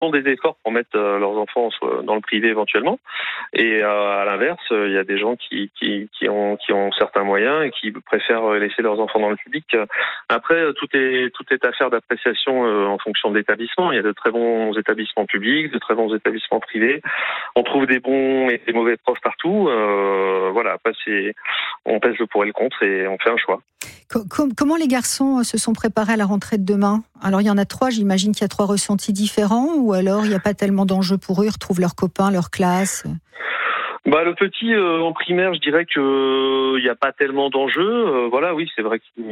font des efforts pour mettre leurs enfants dans le privé éventuellement. Et à l'inverse, il y a des gens qui ont certains moyens et qui préfèrent laisser leurs enfants dans le public. Après, tout est affaire d'appréciation en fonction de l'établissement. Il y a de très bons établissements publics, de très bons établissements privés. On trouve des bons et des mauvais profs partout. Voilà, après on pèse le pour et le contre et on fait un choix. Comment les garçons se sont préparés à la rentrée de demain ? Alors il y en a 3, j'imagine qu'il y a 3 ressentis différents, ou alors il n'y a pas tellement d'enjeux pour eux, ils retrouvent leurs copains, leur classe ? Le petit en primaire, je dirais que il n'y a pas tellement d'enjeux. Voilà, oui, c'est vrai qu'il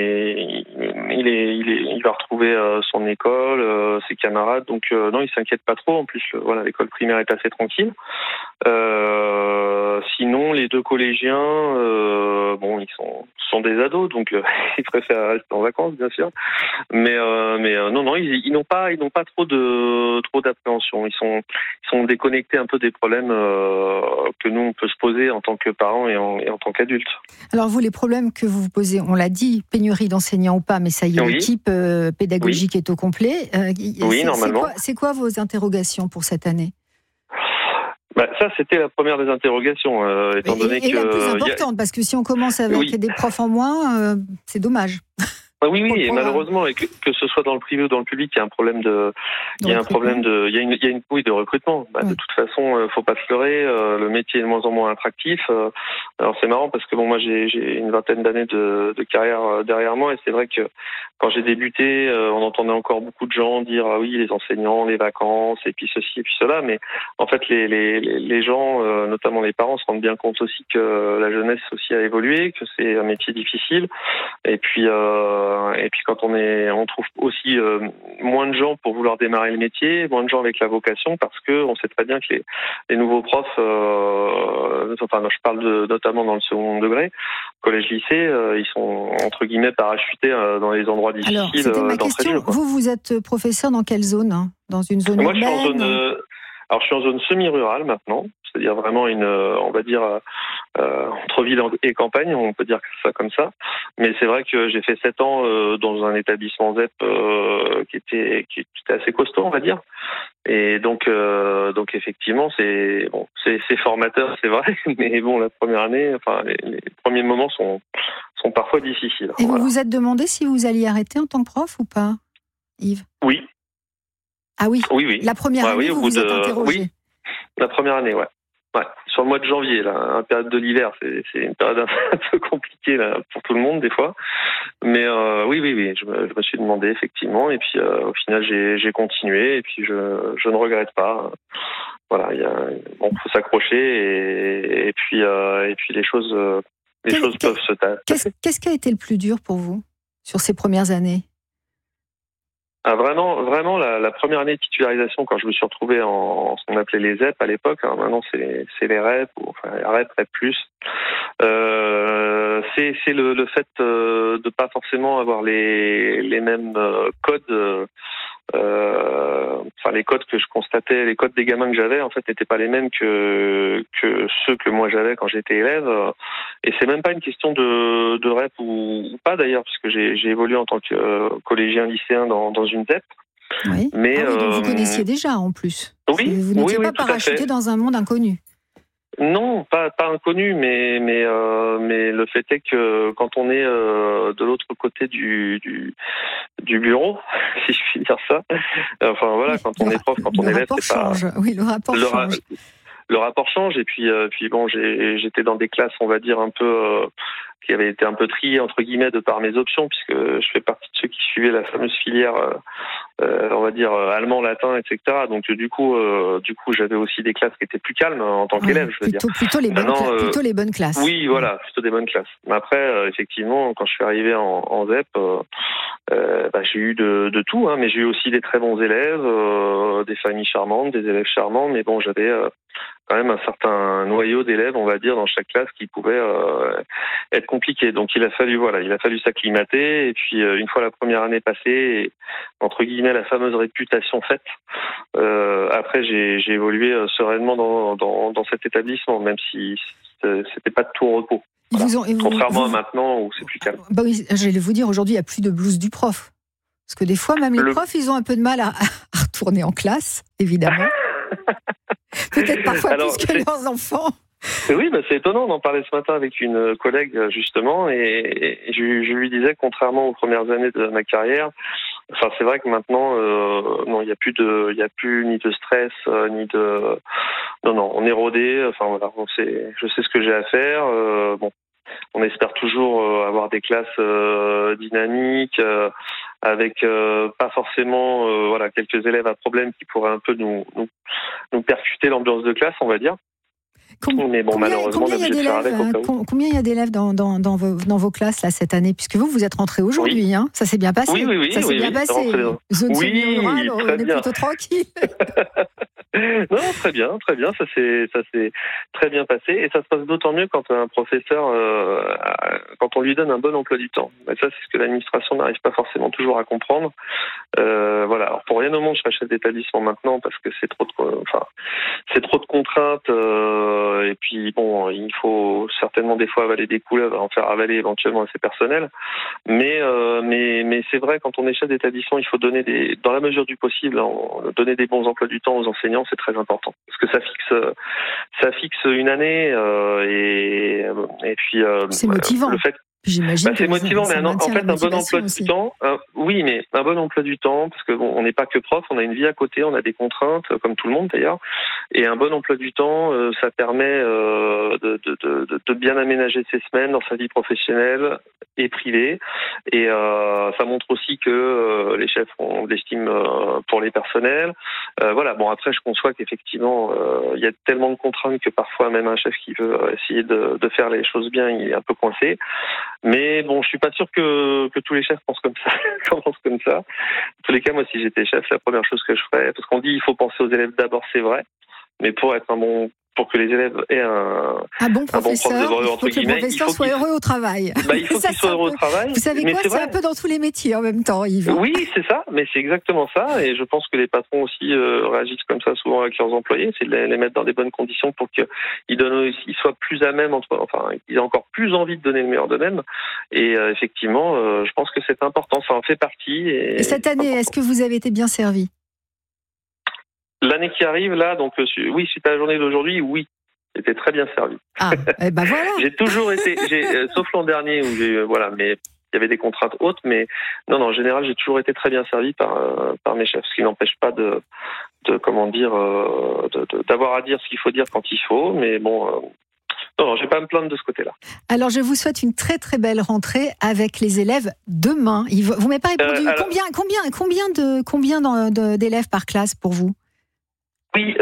va retrouver son école, ses camarades. Donc non, il s'inquiète pas trop. En plus, l'école primaire est assez tranquille. Sinon, les 2 collégiens, ils sont des ados, donc ils préfèrent rester en vacances, bien sûr. Mais non, ils n'ont pas trop d'appréhension. Ils sont déconnectés un peu des problèmes que nous on peut se poser en tant que parents et en tant qu'adultes. Alors vous, les problèmes que vous vous posez, on l'a dit, pénurie d'enseignants ou pas, mais ça y est, l'équipe pédagogique est au complet. Normalement. C'est quoi vos interrogations pour cette année ? Ça, c'était la première des interrogations, étant donné que... Et la plus importante, parce que si on commence avec des profs en moins, c'est dommage. Oui, et malheureusement, et que ce soit dans le privé ou dans le public, il y a un problème il y a une couille de recrutement. De toute façon, faut pas se leurrer, le métier est de moins en moins attractif. Alors c'est marrant parce que moi j'ai une vingtaine d'années de carrière derrière moi, et c'est vrai que quand j'ai débuté, on entendait encore beaucoup de gens dire ah oui, les enseignants, les vacances, et puis ceci et puis cela, mais en fait les gens, notamment les parents, se rendent bien compte aussi que la jeunesse aussi a évolué, que c'est un métier difficile, et puis quand on trouve aussi moins de gens pour vouloir démarrer le métier, moins de gens avec la vocation, parce que on sait très bien que les nouveaux profs, je parle notamment dans le second degré, collège-lycée, ils sont entre guillemets parachutés dans les endroits difficiles. Alors, c'était ma question. Vous êtes professeur dans quelle zone ? Dans une zone urbaine ? Moi, je suis en zone semi-rurale maintenant, c'est-à-dire vraiment on va dire entre ville et campagne, on peut dire ça comme ça. Mais c'est vrai que j'ai fait 7 ans dans un établissement ZEP qui était assez costaud, on va dire. Et donc effectivement, c'est formateur, c'est vrai. Mais bon, la première année, les premiers moments sont parfois difficiles. Et vous vous êtes demandé si vous alliez arrêter en tant que prof ou pas, Yves ? Oui. Ah oui. Oui. La première année, vous êtes interrogé. Oui. La première année, ouais. Sur le mois de janvier, là, la période de l'hiver, c'est une période un peu compliquée là, pour tout le monde des fois. Mais oui, je me suis demandé effectivement, et puis au final j'ai continué, et puis je ne regrette pas. Voilà, faut s'accrocher, et puis les choses peuvent se tasser. Qu'est-ce qui a été le plus dur pour vous sur ces premières années ? Vraiment, la première année de titularisation, quand je me suis retrouvé en ce qu'on appelait les ZEP à l'époque, maintenant c'est les REP, REP plus. C'est le fait de pas forcément avoir les mêmes codes. Les codes que je constatais, les codes des gamins que j'avais, en fait, n'étaient pas les mêmes que ceux que moi j'avais quand j'étais élève. Et c'est même pas une question de REP ou pas d'ailleurs, puisque j'ai évolué en tant que collégien lycéen dans une ZEP. Oui. Mais donc vous connaissiez déjà en plus. Oui. Vous n'étiez pas parachuté dans un monde inconnu. Non, pas inconnu, mais le fait est que quand on est de l'autre côté du bureau, si je puis dire ça, quand on est prof, quand on est élève, c'est pas... Le rapport change. Le rapport change, et puis j'étais dans des classes, on va dire, un peu qui avaient été un peu triées entre guillemets de par mes options, puisque je fais partie de ceux qui suivaient la fameuse filière on va dire allemand, latin, etc. Donc du coup j'avais aussi des classes qui étaient plus calmes en tant qu'élève, je veux dire. Plutôt les bonnes classes. Oui, voilà, plutôt des bonnes classes. Mais après, effectivement, quand je suis arrivé en ZEP, j'ai eu de tout, mais j'ai eu aussi des très bons élèves, des familles charmantes, des élèves charmants, mais bon, j'avais quand même un certain noyau d'élèves, on va dire, dans chaque classe qui pouvait être compliqué. Donc il a fallu s'acclimater, et puis une fois la première année passée, et, entre guillemets la fameuse réputation faite, après j'ai évolué sereinement dans cet établissement, même si c'était pas de tout repos. Voilà. Contrairement à maintenant où c'est plus calme. Oui, j'allais vous dire, aujourd'hui il n'y a plus de blouse du prof. Parce que des fois, même les profs, ils ont un peu de mal à retourner en classe, évidemment. Peut-être parfois plus que leurs enfants. Oui, c'est étonnant. On en parlait ce matin avec une collègue, justement, et je lui disais, contrairement aux premières années de ma carrière, c'est vrai que maintenant, non, il y a plus ni de stress, ni de, non, on est rodé. Voilà, je sais ce que j'ai à faire. On espère toujours avoir des classes dynamiques, avec pas forcément, quelques élèves à problème qui pourraient un peu nous percuter l'ambiance de classe, on va dire. Mais malheureusement, on est obligé de faire avec au cas où. Combien il y a d'élèves dans vos classes là cette année, puisque vous êtes rentrés aujourd'hui, oui. Hein, ça s'est bien passé. Oui, ça s'est bien passé. Zone semi-rurale, on est plutôt tranquille. Non, très bien, ça s'est très bien passé, et ça se passe d'autant mieux quand un professeur, quand on lui donne un bon emploi du temps. Et ça, c'est ce que l'administration n'arrive pas forcément toujours à comprendre. Alors pour rien au monde, je serai chef d'établissement maintenant parce que c'est trop de contraintes, et puis il faut certainement des fois avaler des couleuvres, en faire avaler éventuellement à ses personnels. Mais c'est vrai, quand on est chef d'établissement, il faut donner dans la mesure du possible, donner des bons emplois du temps aux enseignants, c'est très important parce que ça fixe une année, et puis c'est motivant. Le fait J'imagine c'est motivant, mais en fait, un bon emploi du temps, oui, mais un bon emploi du temps, parce que on n'est pas que prof, on a une vie à côté, on a des contraintes, comme tout le monde d'ailleurs, et un bon emploi du temps, ça permet de bien aménager ses semaines dans sa vie professionnelle et privée, et ça montre aussi que les chefs ont de l'estime pour les personnels. Après, je conçois qu'effectivement, il y a tellement de contraintes que parfois même un chef qui veut essayer de faire les choses bien, il est un peu coincé. Mais je suis pas sûr que tous les chefs pensent comme ça. En tous les cas, moi, si j'étais chef, la première chose que je ferais, parce qu'on dit il faut penser aux élèves d'abord, c'est vrai, mais pour que les élèves aient un bon prof de entre guillemets, il faut que le professeur soit heureux au travail. Il faut qu'il soit heureux au travail. Vous savez quoi, c'est un peu dans tous les métiers en même temps, Yves. Oui, c'est ça, mais c'est exactement ça, et je pense que les patrons aussi réagissent comme ça souvent avec leurs employés, c'est de les mettre dans des bonnes conditions pour qu'ils soient plus à même, qu'ils aient encore plus envie de donner le meilleur d'eux-mêmes, et effectivement, je pense que c'est important, ça en fait partie. Et cette année, est-ce que vous avez été bien servi ? L'année qui arrive, là, oui, suite à la journée d'aujourd'hui, oui, j'étais très bien servi. Ah, voilà. J'ai toujours été, sauf l'an dernier où mais il y avait des contraintes hautes, mais non, en général, j'ai toujours été très bien servi par mes chefs, ce qui n'empêche pas d'avoir à dire ce qu'il faut dire quand il faut, mais non, je vais pas à me plaindre de ce côté-là. Alors, je vous souhaite une très très belle rentrée avec les élèves demain. Vous m'avez pas répondu. Combien d'élèves par classe pour vous ? Oui,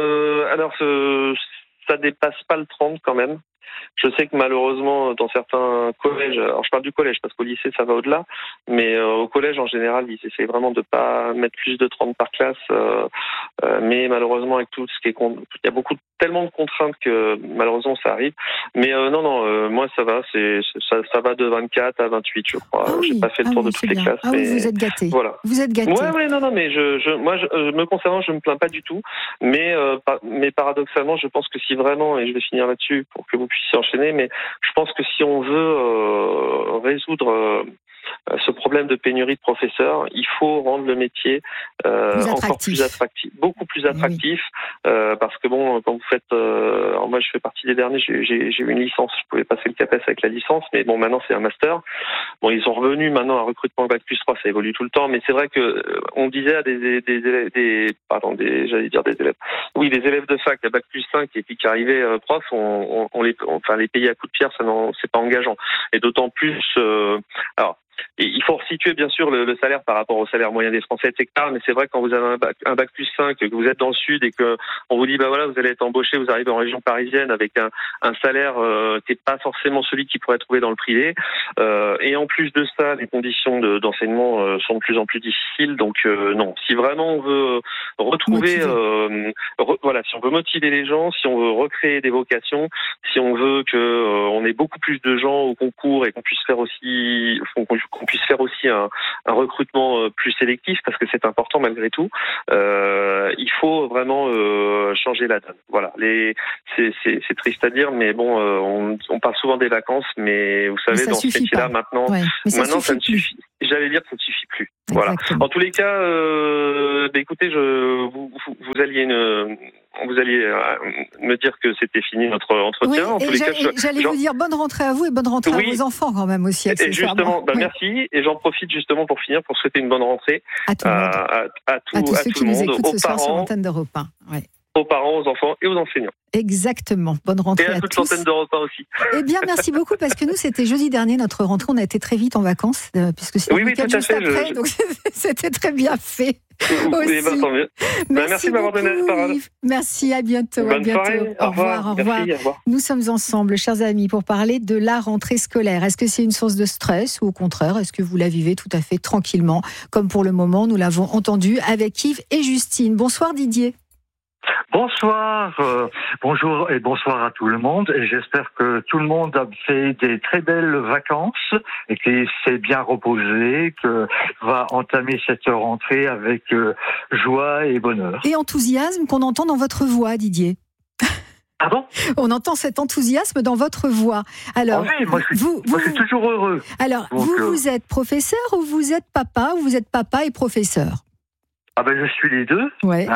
ça dépasse pas le 30 quand même. Je sais que malheureusement, dans certains collèges, alors je parle du collège parce qu'au lycée ça va au-delà, mais au collège en général, ils essaient vraiment de pas mettre plus de 30 par classe, mais malheureusement avec tout ce qui est il y a tellement de contraintes que malheureusement ça arrive. Mais moi ça va, ça va de 24 à 28 je crois. J'ai pas fait le tour de toutes les classes. Ah oui, vous êtes gâtés. Voilà. Vous êtes gâtés. Ouais, non, mais moi me concernant, je me plains pas du tout, mais paradoxalement, je pense que si vraiment, et je vais finir là-dessus pour que vous puissiez enchaîner, mais je pense que si on veut résoudre ce problème de pénurie de professeurs, il faut rendre le métier encore plus attractif, beaucoup plus attractif, parce que quand vous faites, alors moi je fais partie des derniers, j'ai eu une licence, je pouvais passer le CAPES avec la licence, mais maintenant c'est un master. Ils sont revenus maintenant à recrutement Bac+3, ça évolue tout le temps, mais c'est vrai que on disait à des élèves de fac à Bac+5 et puis qui arrivaient profs, on les payait à coups de pierre, c'est pas engageant, et d'autant plus et il faut resituer bien sûr le salaire par rapport au salaire moyen des Français, etc. Mais c'est vrai que quand vous avez un bac+5, que vous êtes dans le sud et que on vous dit vous allez être embauché, vous arrivez en région parisienne avec un salaire qui n'est pas forcément celui qu'il pourrait trouver dans le privé. Et en plus de ça, les conditions d'enseignement sont de plus en plus difficiles. Donc non, si vraiment on veut retrouver, si on veut motiver les gens, si on veut recréer des vocations, si on veut que on ait beaucoup plus de gens au concours et qu'on puisse faire aussi, qu'on qu'on puisse faire aussi un recrutement plus sélectif, parce que c'est important malgré tout. Il faut vraiment changer la donne. Voilà. C'est triste à dire, mais bon, on parle souvent des vacances, mais vous savez, dans ce métier-là, maintenant, ça ne suffit. J'allais dire que ça ne suffit plus. Exactement. Voilà. En tous les cas, écoutez, vous alliez me dire que c'était fini notre entretien. En tous les cas, j'allais vous dire bonne rentrée à vous et bonne rentrée à vos enfants quand même aussi. Et justement, merci. Et j'en profite justement pour finir, pour souhaiter une bonne rentrée à tout ceux qui nous écoutent ce soir sur l'antenne d'Europe 1. Aux parents, aux enfants et aux enseignants. Exactement. Bonne rentrée à tous. Et à toute l'antenne d'Europe 1 aussi. Eh bien, merci beaucoup, parce que nous, c'était jeudi dernier, notre rentrée. On a été très vite en vacances, puisque c'est le week-end juste après, donc c'était très bien fait. Oui, tant mieux. Merci de m'avoir donné la parole. Merci, à bientôt. Bonne soirée. Au revoir. Merci, au revoir. Nous sommes ensemble, chers amis, pour parler de la rentrée scolaire. Est-ce que c'est une source de stress ou au contraire, est-ce que vous la vivez tout à fait tranquillement, comme pour le moment, nous l'avons entendu avec Yves et Justine. Bonsoir Didier. Bonsoir, bonjour et bonsoir à tout le monde. Et j'espère que tout le monde a fait des très belles vacances et qu'il s'est bien reposé, que va entamer cette rentrée avec joie et bonheur. Et enthousiasme qu'on entend dans votre voix, Didier. Ah bon ? On entend cet enthousiasme dans votre voix. Alors, oui, moi je suis toujours heureux. Alors, donc, vous êtes professeur ou vous êtes papa, ou vous êtes papa et professeur ? Ah ben je suis les deux. Ouais.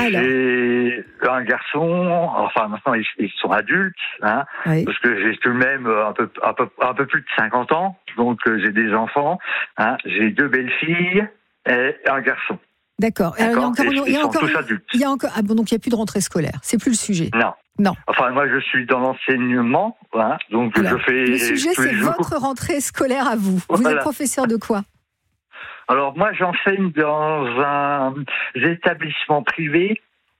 J'ai un garçon, enfin maintenant ils sont adultes, parce que j'ai tout de même un peu plus de 50 ans, donc j'ai des enfants. J'ai 2 belles filles et un garçon. D'accord. Ils sont tous adultes. Donc il n'y a plus de rentrée scolaire. C'est plus le sujet. Non. Enfin, moi, je suis dans l'enseignement, donc je fais. Le sujet, c'est votre rentrée scolaire à vous. Vous êtes professeur de quoi ? Alors moi, j'enseigne dans un établissement privé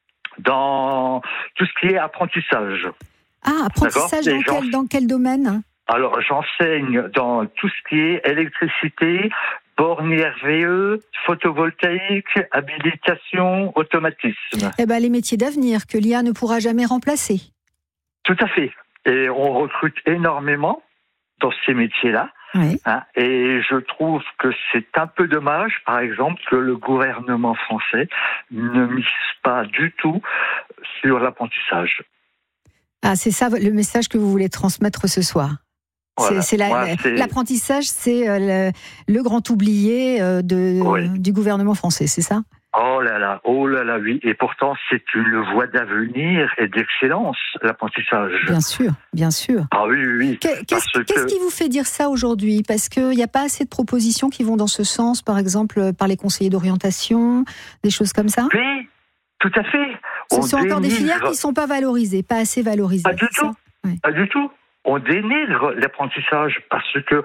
dans tout ce qui est apprentissage. Ah, apprentissage dans quel domaine ? Alors, j'enseigne dans tout ce qui est électricité, bornes RVE, photovoltaïque, habilitation, automatisme. Les métiers d'avenir que l'IA ne pourra jamais remplacer. Tout à fait. Et on recrute énormément dans ces métiers-là. Oui. Et je trouve que c'est un peu dommage, par exemple, que le gouvernement français ne mise pas du tout sur l'apprentissage. Ah, c'est ça le message que vous voulez transmettre ce soir. Voilà. L'apprentissage, c'est le grand oublié du gouvernement français, c'est ça ? Oh là là, oui. Et pourtant, c'est une voie d'avenir et d'excellence, l'apprentissage. Bien sûr. Ah oui. Qu'est-ce qui vous fait dire ça aujourd'hui ? Parce qu'il n'y a pas assez de propositions qui vont dans ce sens, par exemple, par les conseillers d'orientation, des choses comme ça ? Oui, tout à fait. Ce sont encore des filières qui ne sont pas valorisées, pas assez valorisées. Pas du tout. Oui. Pas du tout. On dénigre l'apprentissage parce que,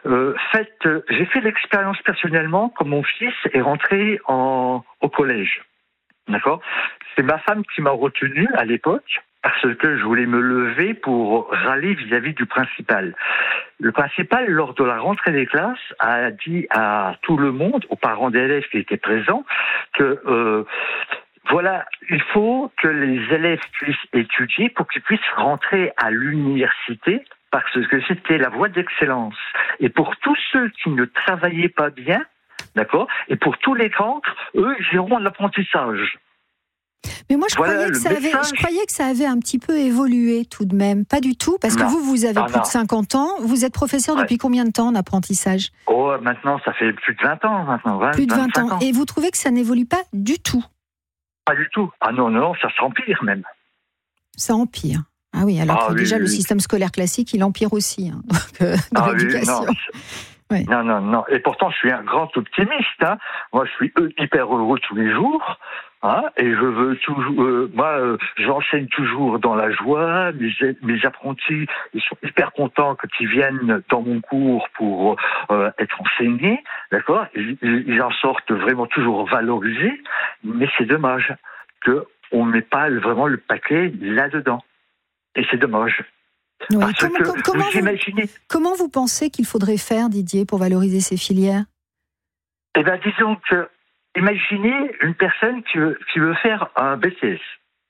j'ai fait l'expérience personnellement quand mon fils est rentré au collège. D'accord ? C'est ma femme qui m'a retenu à l'époque parce que je voulais me lever pour râler vis-à-vis du principal. Le principal, lors de la rentrée des classes, a dit à tout le monde, aux parents d'élèves qui étaient présents, que voilà, il faut que les élèves puissent étudier pour qu'ils puissent rentrer à l'université parce que c'était la voie d'excellence. Et pour tous ceux qui ne travaillaient pas bien, d'accord, et pour tous les cancres, eux, ils iront à l'apprentissage. Mais moi, je croyais que ça avait un petit peu évolué tout de même. Pas du tout, parce que vous avez plus de 50 ans. Vous êtes professeur depuis combien de temps en apprentissage ? Oh, maintenant, ça fait plus de 20 ans. Plus de 20 ans. Et vous trouvez que ça n'évolue pas du tout ? Pas du tout. Ah non, ça s'empire même. Ça empire. Ah oui, alors que déjà le système scolaire classique, il empire aussi dans l'éducation. Oui, non. Et pourtant, je suis un grand optimiste. Moi, je suis hyper heureux tous les jours. Et je veux toujours. J'enseigne toujours dans la joie. Mes apprentis, ils sont hyper contents quand ils viennent dans mon cours pour être enseignés. D'accord ? Ils en sortent vraiment toujours valorisés. Mais c'est dommage qu'on ne met pas vraiment le paquet là-dedans. Et c'est dommage. Oui. Comment vous pensez qu'il faudrait faire, Didier, pour valoriser ces filières ? Eh bien, disons que, imaginez une personne qui veut faire un BTS, d'accord ?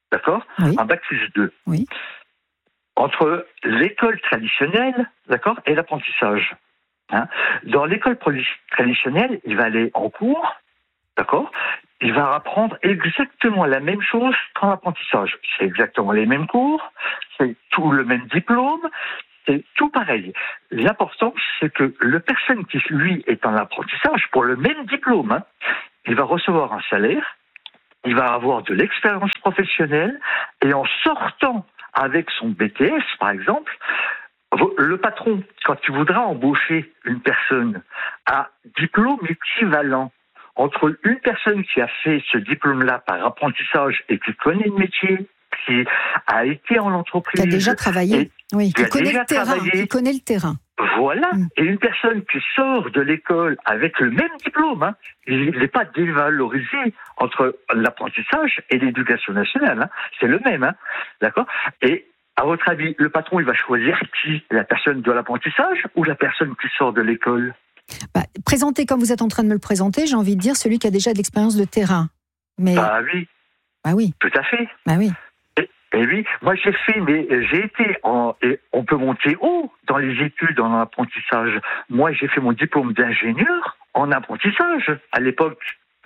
Oui. Un bac plus 2. Oui. Entre l'école traditionnelle, d'accord, et l'apprentissage. Dans l'école traditionnelle, il va aller en cours, d'accord ? Il va apprendre exactement la même chose qu'en apprentissage. C'est exactement les mêmes cours, c'est tout le même diplôme, c'est tout pareil. L'important, c'est que la personne qui, lui, est en apprentissage, pour le même diplôme, il va recevoir un salaire, il va avoir de l'expérience professionnelle, et en sortant avec son BTS, par exemple, le patron, quand il voudra embaucher une personne à diplôme équivalent entre une personne qui a fait ce diplôme-là par apprentissage et qui connaît le métier, qui a été en entreprise, qui a déjà travaillé, qui connaît le terrain. Voilà. Et une personne qui sort de l'école avec le même diplôme, il n'est pas dévalorisé entre l'apprentissage et l'éducation nationale. C'est le même, d'accord ? Et à votre avis, le patron, il va choisir qui ? La personne de l'apprentissage ou la personne qui sort de l'école ? Présenter comme vous êtes en train de me le présenter, j'ai envie de dire celui qui a déjà de l'expérience de terrain. Mais... oui. Oui. Tout à fait. Oui. Et oui, moi j'ai été et on peut monter haut dans les études en apprentissage. Moi j'ai fait mon diplôme d'ingénieur en apprentissage à l'époque.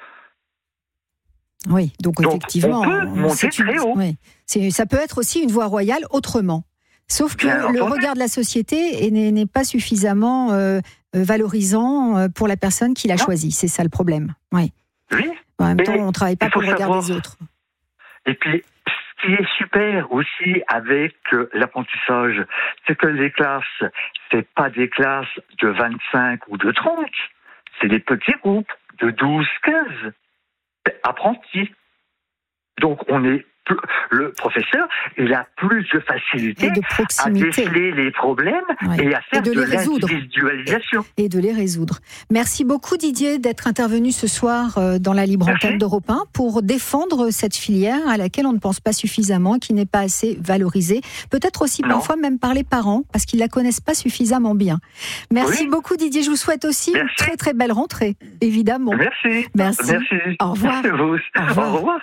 Oui, donc effectivement, on peut monter très haut. Oui. Ça peut être aussi une voie royale autrement. Sauf que le regard de la société n'est pas suffisamment valorisant pour la personne qui l'a choisi. C'est ça le problème. Oui. En même temps, on ne travaille pas pour le regard des autres. Et puis, ce qui est super aussi avec l'apprentissage, c'est que les classes, c'est pas des classes de 25 ou de 30. C'est des petits groupes de 12, 15 apprentis. Donc, le professeur, il a plus de facilité à déceler les problèmes et à faire de l'individualisation. Et de les résoudre. Merci beaucoup Didier d'être intervenu ce soir dans la Libre Antenne d'Europe 1 pour défendre cette filière à laquelle on ne pense pas suffisamment, qui n'est pas assez valorisée. Peut-être aussi parfois même par les parents, parce qu'ils ne la connaissent pas suffisamment bien. Merci beaucoup Didier, je vous souhaite aussi une très très belle rentrée, évidemment. Merci. Au revoir. Au revoir.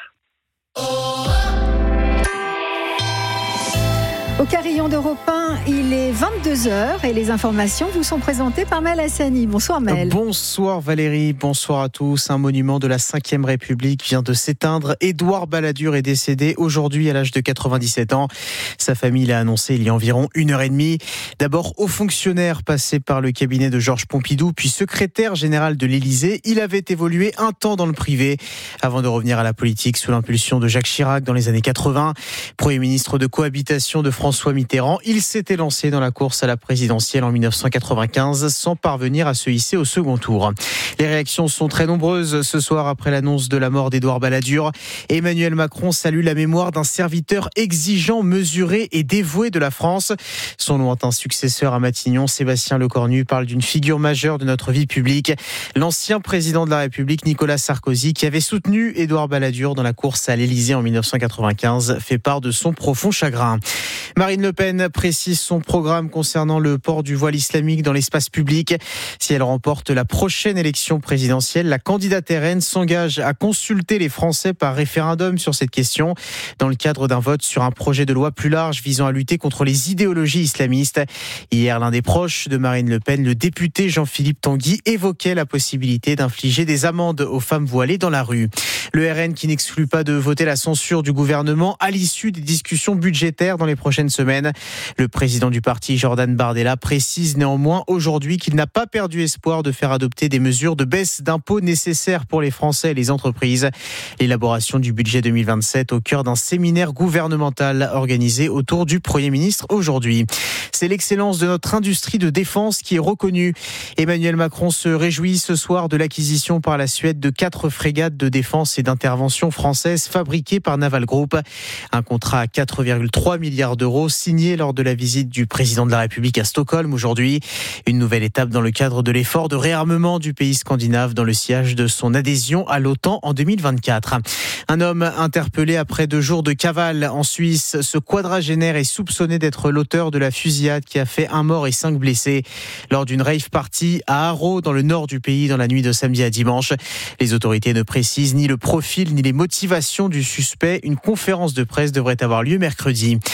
Au carillon d'Europe 1, il est 22h et les informations vous sont présentées par Mel Hassani. Bonsoir Mel. Bonsoir Valérie, bonsoir à tous. Un monument de la 5e République vient de s'éteindre. Édouard Balladur est décédé aujourd'hui à l'âge de 97 ans. Sa famille l'a annoncé il y a environ 1h30. D'abord haut fonctionnaire passé par le cabinet de Georges Pompidou, puis secrétaire général de l'Élysée. Il avait évolué un temps dans le privé avant de revenir à la politique sous l'impulsion de Jacques Chirac dans les années 80. Premier ministre de cohabitation de François Mitterrand, il s'était lancé dans la course à la présidentielle en 1995 sans parvenir à se hisser au second tour. Les réactions sont très nombreuses ce soir après l'annonce de la mort d'Édouard Balladur. Emmanuel Macron salue la mémoire d'un serviteur exigeant, mesuré et dévoué de la France. Son lointain successeur à Matignon, Sébastien Lecornu, parle d'une figure majeure de notre vie publique. L'ancien président de la République, Nicolas Sarkozy, qui avait soutenu Édouard Balladur dans la course à l'Élysée en 1995, fait part de son profond chagrin. Marine Le Pen précise son programme concernant le port du voile islamique dans l'espace public. Si elle remporte la prochaine élection présidentielle, la candidate RN s'engage à consulter les Français par référendum sur cette question, dans le cadre d'un vote sur un projet de loi plus large visant à lutter contre les idéologies islamistes. Hier, l'un des proches de Marine Le Pen, le député Jean-Philippe Tanguy, évoquait la possibilité d'infliger des amendes aux femmes voilées dans la rue. Le RN qui n'exclut pas de voter la censure du gouvernement à l'issue des discussions budgétaires dans les prochaines semaines. Le président du parti, Jordan Bardella, précise néanmoins aujourd'hui qu'il n'a pas perdu espoir de faire adopter des mesures de baisse d'impôts nécessaires pour les Français et les entreprises. L'élaboration du budget 2027 au cœur d'un séminaire gouvernemental organisé autour du Premier ministre aujourd'hui. C'est l'excellence de notre industrie de défense qui est reconnue. Emmanuel Macron se réjouit ce soir de l'acquisition par la Suède de 4 frégates de défense et d'intervention françaises fabriquées par Naval Group. Un contrat à 4,3 milliards d'euros signé lors de la visite du président de la République à Stockholm aujourd'hui. Une nouvelle étape dans le cadre de l'effort de réarmement du pays scandinave dans le sillage de son adhésion à l'OTAN en 2024. Un homme interpellé après 2 jours de cavale en Suisse. Ce quadragénaire est soupçonné d'être l'auteur de la fusillade qui a fait 1 mort et 5 blessés lors d'une rave party à Haro dans le nord du pays dans la nuit de samedi à dimanche. Les autorités ne précisent ni le profil ni les motivations du suspect. Une conférence de presse devrait avoir lieu mercredi. Donald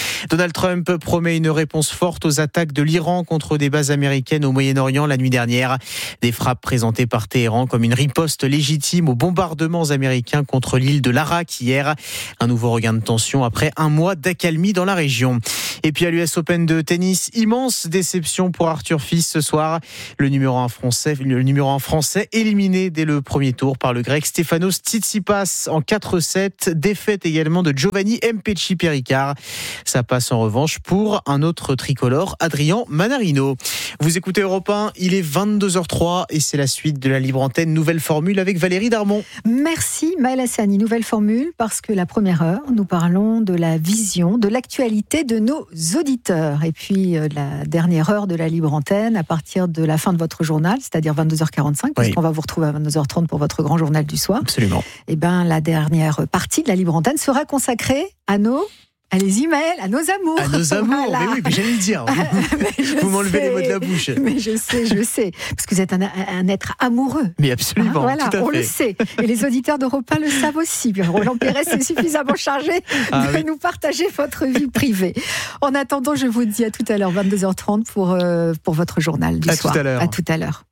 Donald Trump promet une réponse forte aux attaques de l'Iran contre des bases américaines au Moyen-Orient la nuit dernière. Des frappes présentées par Téhéran comme une riposte légitime aux bombardements américains contre l'île de Larak hier. Un nouveau regain de tension après un mois d'accalmie dans la région. Et puis à l'US Open de tennis, immense déception pour Arthur Fils ce soir. Le numéro 1 français éliminé dès le premier tour par le grec Stefanos Tsitsipas en 4-7. Défaite également de Giovanni Mpetshi Péricard. Ça passe en revanche pour un autre tricolore, Adrian Manarino. Vous écoutez Europe 1, il est 22h03 et c'est la suite de la libre antenne Nouvelle Formule avec Valérie Darmon. Merci Maël Hassani. Nouvelle Formule parce que la première heure, nous parlons de la vision, de l'actualité de nos auditeurs. Et puis la dernière heure de la libre antenne à partir de la fin de votre journal, c'est-à-dire 22h45, puisqu'on va vous retrouver à 22h30 pour votre grand journal du soir. Absolument. Et bien la dernière partie de la libre antenne sera consacrée à nos... Allez-y Maël, à nos amours. À nos amours, voilà. Mais oui, mais j'allais le dire. Vous m'enlevez les mots de la bouche. Mais je sais. Parce que vous êtes un être amoureux. Mais absolument, voilà, tout à fait. On le sait. Et les auditeurs d'Europe 1 le savent aussi. Roland Pérez est suffisamment chargé de nous partager votre vie privée. En attendant, je vous dis à tout à l'heure, 22h30 pour votre journal du soir. À tout à l'heure.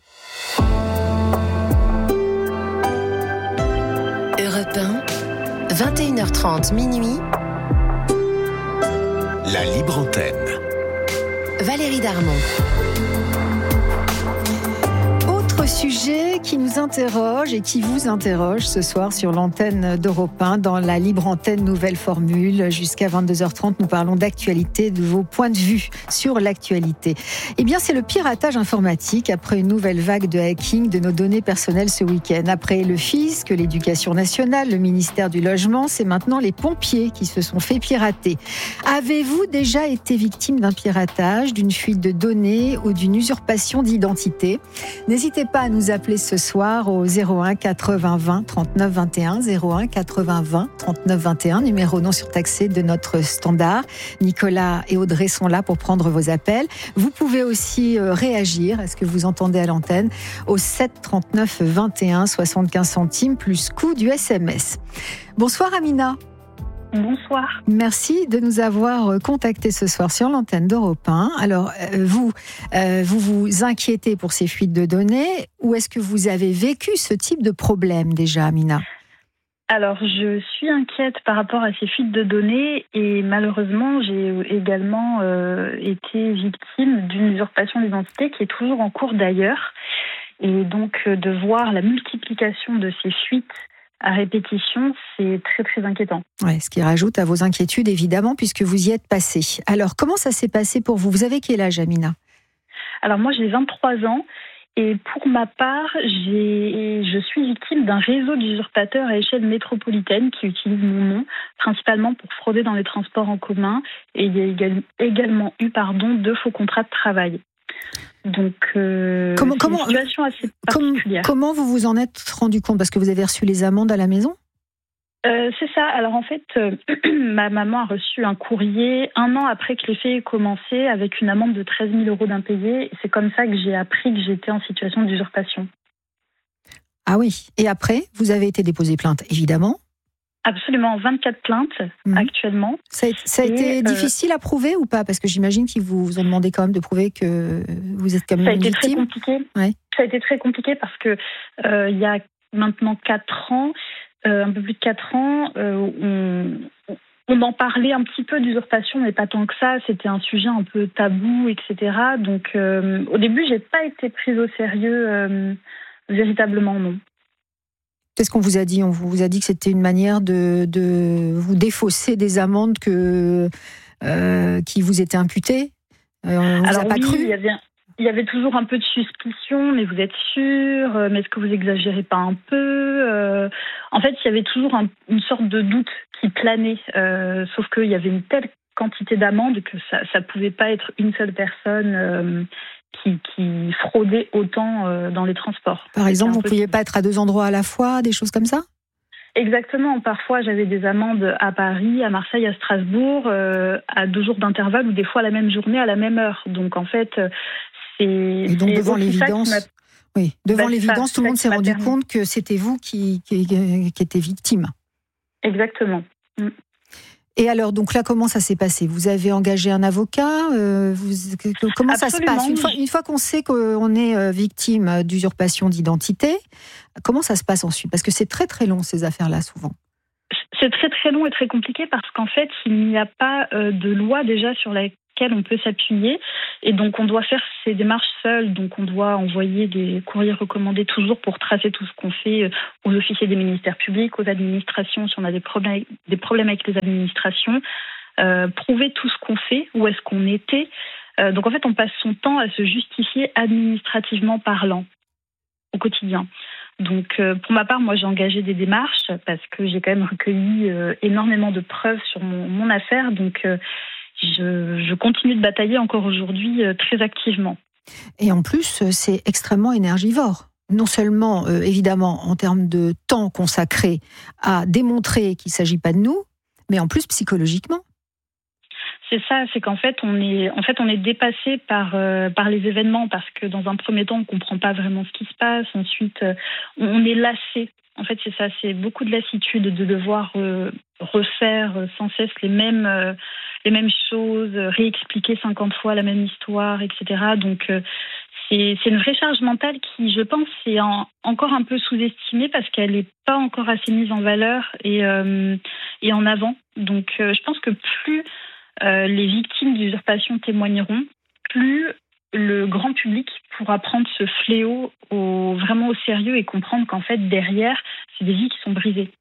Europe 1, 21h30 minuit. La libre antenne. Valérie Darmon. Autre sujet qui nous interroge et qui vous interroge ce soir sur l'antenne d'Europe 1 dans la libre antenne Nouvelle Formule. Jusqu'à 22h30, nous parlons d'actualité, de vos points de vue sur l'actualité. Eh bien, c'est le piratage informatique après une nouvelle vague de hacking de nos données personnelles ce week-end. Après le fisc, l'Éducation nationale, le ministère du Logement, c'est maintenant les pompiers qui se sont fait pirater. Avez-vous déjà été victime d'un piratage, d'une fuite de données ou d'une usurpation d'identité ? N'hésitez pas à nous appeler ce soir au 01 80 20 39 21, 01 80 20 39 21, numéro non surtaxé de notre standard. Nicolas et Audrey sont là pour prendre vos appels. Vous pouvez aussi réagir à ce que vous entendez à l'antenne au 7 39 21 75 centimes plus coût du SMS. Bonsoir Amina. Bonsoir. Merci de nous avoir contactés ce soir sur l'antenne d'Europe 1. Alors, vous vous inquiétez pour ces fuites de données ou est-ce que vous avez vécu ce type de problème déjà, Amina ? Alors, je suis inquiète par rapport à ces fuites de données et malheureusement, j'ai également été victime d'une usurpation d'identité qui est toujours en cours d'ailleurs. Et donc, de voir la multiplication de ces fuites à répétition, c'est très très inquiétant. Ouais, ce qui rajoute à vos inquiétudes évidemment puisque vous y êtes passé. Alors comment ça s'est passé pour vous ? Vous avez quel âge, Amina ? Alors moi j'ai 23 ans et pour ma part je suis victime d'un réseau d'usurpateurs à échelle métropolitaine qui utilisent mon nom principalement pour frauder dans les transports en commun et il y a également eu 2 faux contrats de travail. Donc, c'est une situation assez particulière. Comment vous vous en êtes rendu compte ? Parce que vous avez reçu les amendes à la maison ? C'est ça. Alors en fait, ma maman a reçu un courrier 1 an après que les faits aient commencé avec une amende de 13 000 € d'impayés. C'est comme ça que j'ai appris que j'étais en situation d'usurpation. Ah oui. Et après, vous avez été déposé plainte, évidemment ? Absolument, 24 plaintes actuellement. Ça a été difficile à prouver ou pas ? Parce que j'imagine qu'ils vous ont demandé quand même de prouver que vous êtes quand même une victime. Ça a été très compliqué. Ouais. Ça a été très compliqué parce que il y a maintenant 4 ans, un peu plus de 4 ans, on en parlait un petit peu d'usurpation, mais pas tant que ça. C'était un sujet un peu tabou, etc. Donc au début, j'ai pas été prise au sérieux véritablement, non. Qu'est-ce qu'on vous a dit ? On vous a dit que c'était une manière de vous défausser des amendes qui vous étaient imputées ? On vous a pas cru ? Il y avait toujours un peu de suspicion, mais vous êtes sûr ? Mais est-ce que vous exagérez pas un peu ? En fait, il y avait toujours une sorte de doute qui planait, sauf qu'il y avait une telle quantité d'amendes que ça pouvait pas être une seule personne qui fraudait autant dans les transports. Par exemple, vous ne pouviez pas être à 2 endroits à la fois, des choses comme ça ? Exactement. Parfois, j'avais des amendes à Paris, à Marseille, à Strasbourg, à 2 jours d'intervalle ou des fois la même journée, à la même heure. Donc, en fait, c'est... Et donc, devant l'évidence, tout le monde s'est rendu compte que c'était vous qui étiez victime. Exactement. Et alors, donc là, comment ça s'est passé? Vous avez engagé un avocat? Comment ça se passe une fois qu'on sait qu'on est victime d'usurpation d'identité, comment ça se passe ensuite? Parce que c'est très très long ces affaires-là souvent. C'est très très long et très compliqué parce qu'en fait, il n'y a pas de loi déjà sur laquelle on peut s'appuyer et donc on doit faire ces démarches seuls. Donc on doit envoyer des courriers recommandés toujours pour tracer tout ce qu'on fait aux officiers des ministères publics, aux administrations si on a des problèmes avec les administrations, prouver tout ce qu'on fait, où est-ce qu'on était. Donc en fait, on passe son temps à se justifier administrativement parlant au quotidien. Donc, pour ma part, moi, j'ai engagé des démarches parce que j'ai quand même recueilli énormément de preuves sur mon affaire. Donc, je continue de batailler encore aujourd'hui très activement. Et en plus, c'est extrêmement énergivore. Non seulement, évidemment, en termes de temps consacré à démontrer qu'il ne s'agit pas de nous, mais en plus psychologiquement. C'est ça, c'est qu'en fait on est dépassé par les événements parce que dans un premier temps on comprend pas vraiment ce qui se passe. Ensuite on est lassé. En fait c'est ça, c'est beaucoup de lassitude de devoir refaire sans cesse les mêmes choses, réexpliquer 50 fois la même histoire, etc. Donc c'est une vraie charge mentale qui, je pense, est encore un peu sous-estimée parce qu'elle n'est pas encore assez mise en valeur et en avant. Donc je pense que plus les victimes d'usurpation témoigneront, plus le grand public pourra prendre ce fléau vraiment au sérieux et comprendre qu'en fait, derrière, c'est des vies qui sont brisées.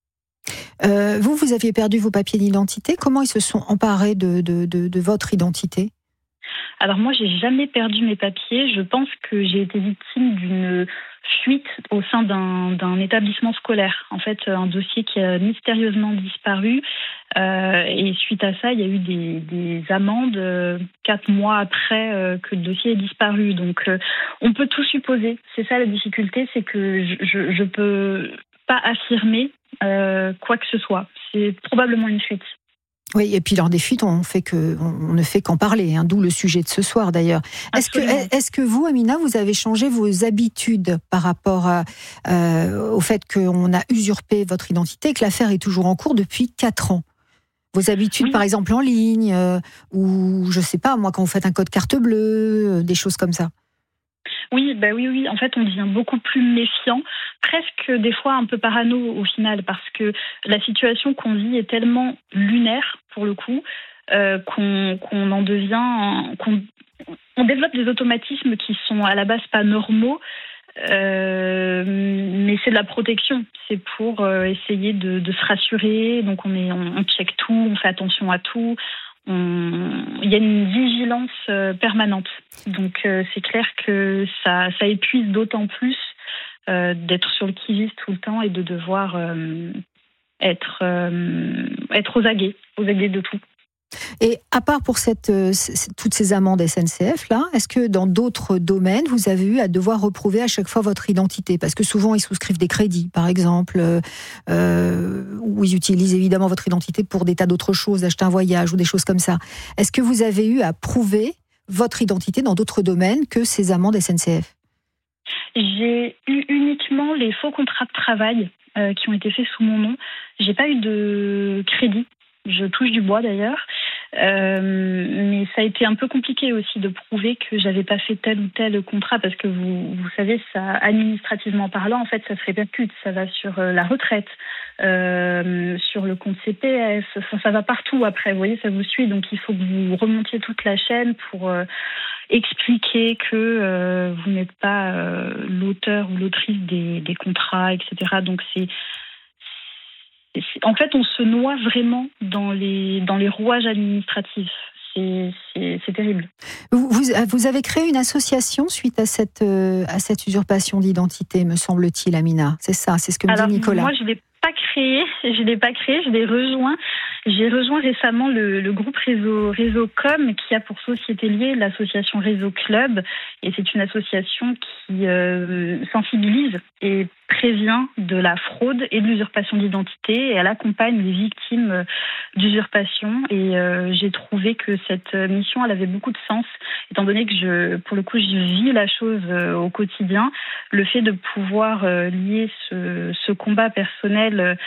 Vous aviez perdu vos papiers d'identité. Comment ils se sont emparés de votre identité ? Alors moi, j'ai jamais perdu mes papiers. Je pense que j'ai été victime d'une fuite au sein d'un établissement scolaire. En fait, un dossier qui a mystérieusement disparu. Et suite à ça, il y a eu des amendes 4 mois après que le dossier ait disparu. Donc, on peut tout supposer. C'est ça la difficulté, c'est que je peux pas affirmer quoi que ce soit. C'est probablement une fuite. Oui, et puis lors des fuites, on ne fait qu'en parler, d'où le sujet de ce soir d'ailleurs. Est-ce que vous, Amina, vous avez changé vos habitudes par rapport au fait qu'on a usurpé votre identité et que l'affaire est toujours en cours depuis 4 ans? Vos habitudes, oui. Par exemple en ligne, ou je sais pas, moi, quand vous faites un code carte bleue, des choses comme ça. Oui. En fait, on devient beaucoup plus méfiant, presque des fois un peu parano au final, parce que la situation qu'on vit est tellement lunaire pour le coup qu'on en devient, on développe des automatismes qui sont à la base pas normaux, mais c'est de la protection. C'est pour essayer de se rassurer. Donc on check tout, on fait attention à tout. Il y a une vigilance permanente. Donc c'est clair que ça épuise d'autant plus d'être sur le qui-vive tout le temps et de devoir être aux aguets de tout. Et à part pour toutes ces amendes SNCF là, est-ce que dans d'autres domaines vous avez eu à devoir reprouver à chaque fois votre identité? Parce que souvent ils souscrivent des crédits, par exemple, où ils utilisent évidemment votre identité pour des tas d'autres choses, acheter un voyage ou des choses comme ça. Est-ce que vous avez eu à prouver votre identité dans d'autres domaines que ces amendes SNCF? J'ai eu uniquement les faux contrats de travail qui ont été faits sous mon nom. J'ai pas eu de crédit. Je touche du bois d'ailleurs, mais ça a été un peu compliqué aussi de prouver que j'avais pas fait tel ou tel contrat parce que vous savez, ça, administrativement parlant, en fait, ça se répercute. Ça va sur la retraite, sur le compte CPF, ça va partout après. Vous voyez, ça vous suit, donc il faut que vous remontiez toute la chaîne pour expliquer que vous n'êtes pas l'auteur ou l'autrice des contrats, etc. Donc en fait, on se noie vraiment dans les rouages administratifs. C'est terrible. Vous avez créé une association suite à cette usurpation d'identité, me semble-t-il, Amina. C'est ça, c'est ce que me dit Nicolas. Moi, je l'ai pas créé, je l'ai rejoint. J'ai rejoint récemment le groupe Réseau Com qui a pour société liée l'association Réseau Club, et c'est une association qui sensibilise et prévient de la fraude et de l'usurpation d'identité, et elle accompagne les victimes d'usurpation, et j'ai trouvé que cette mission elle avait beaucoup de sens étant donné que pour le coup je vis la chose au quotidien. Le fait de pouvoir lier ce combat personnel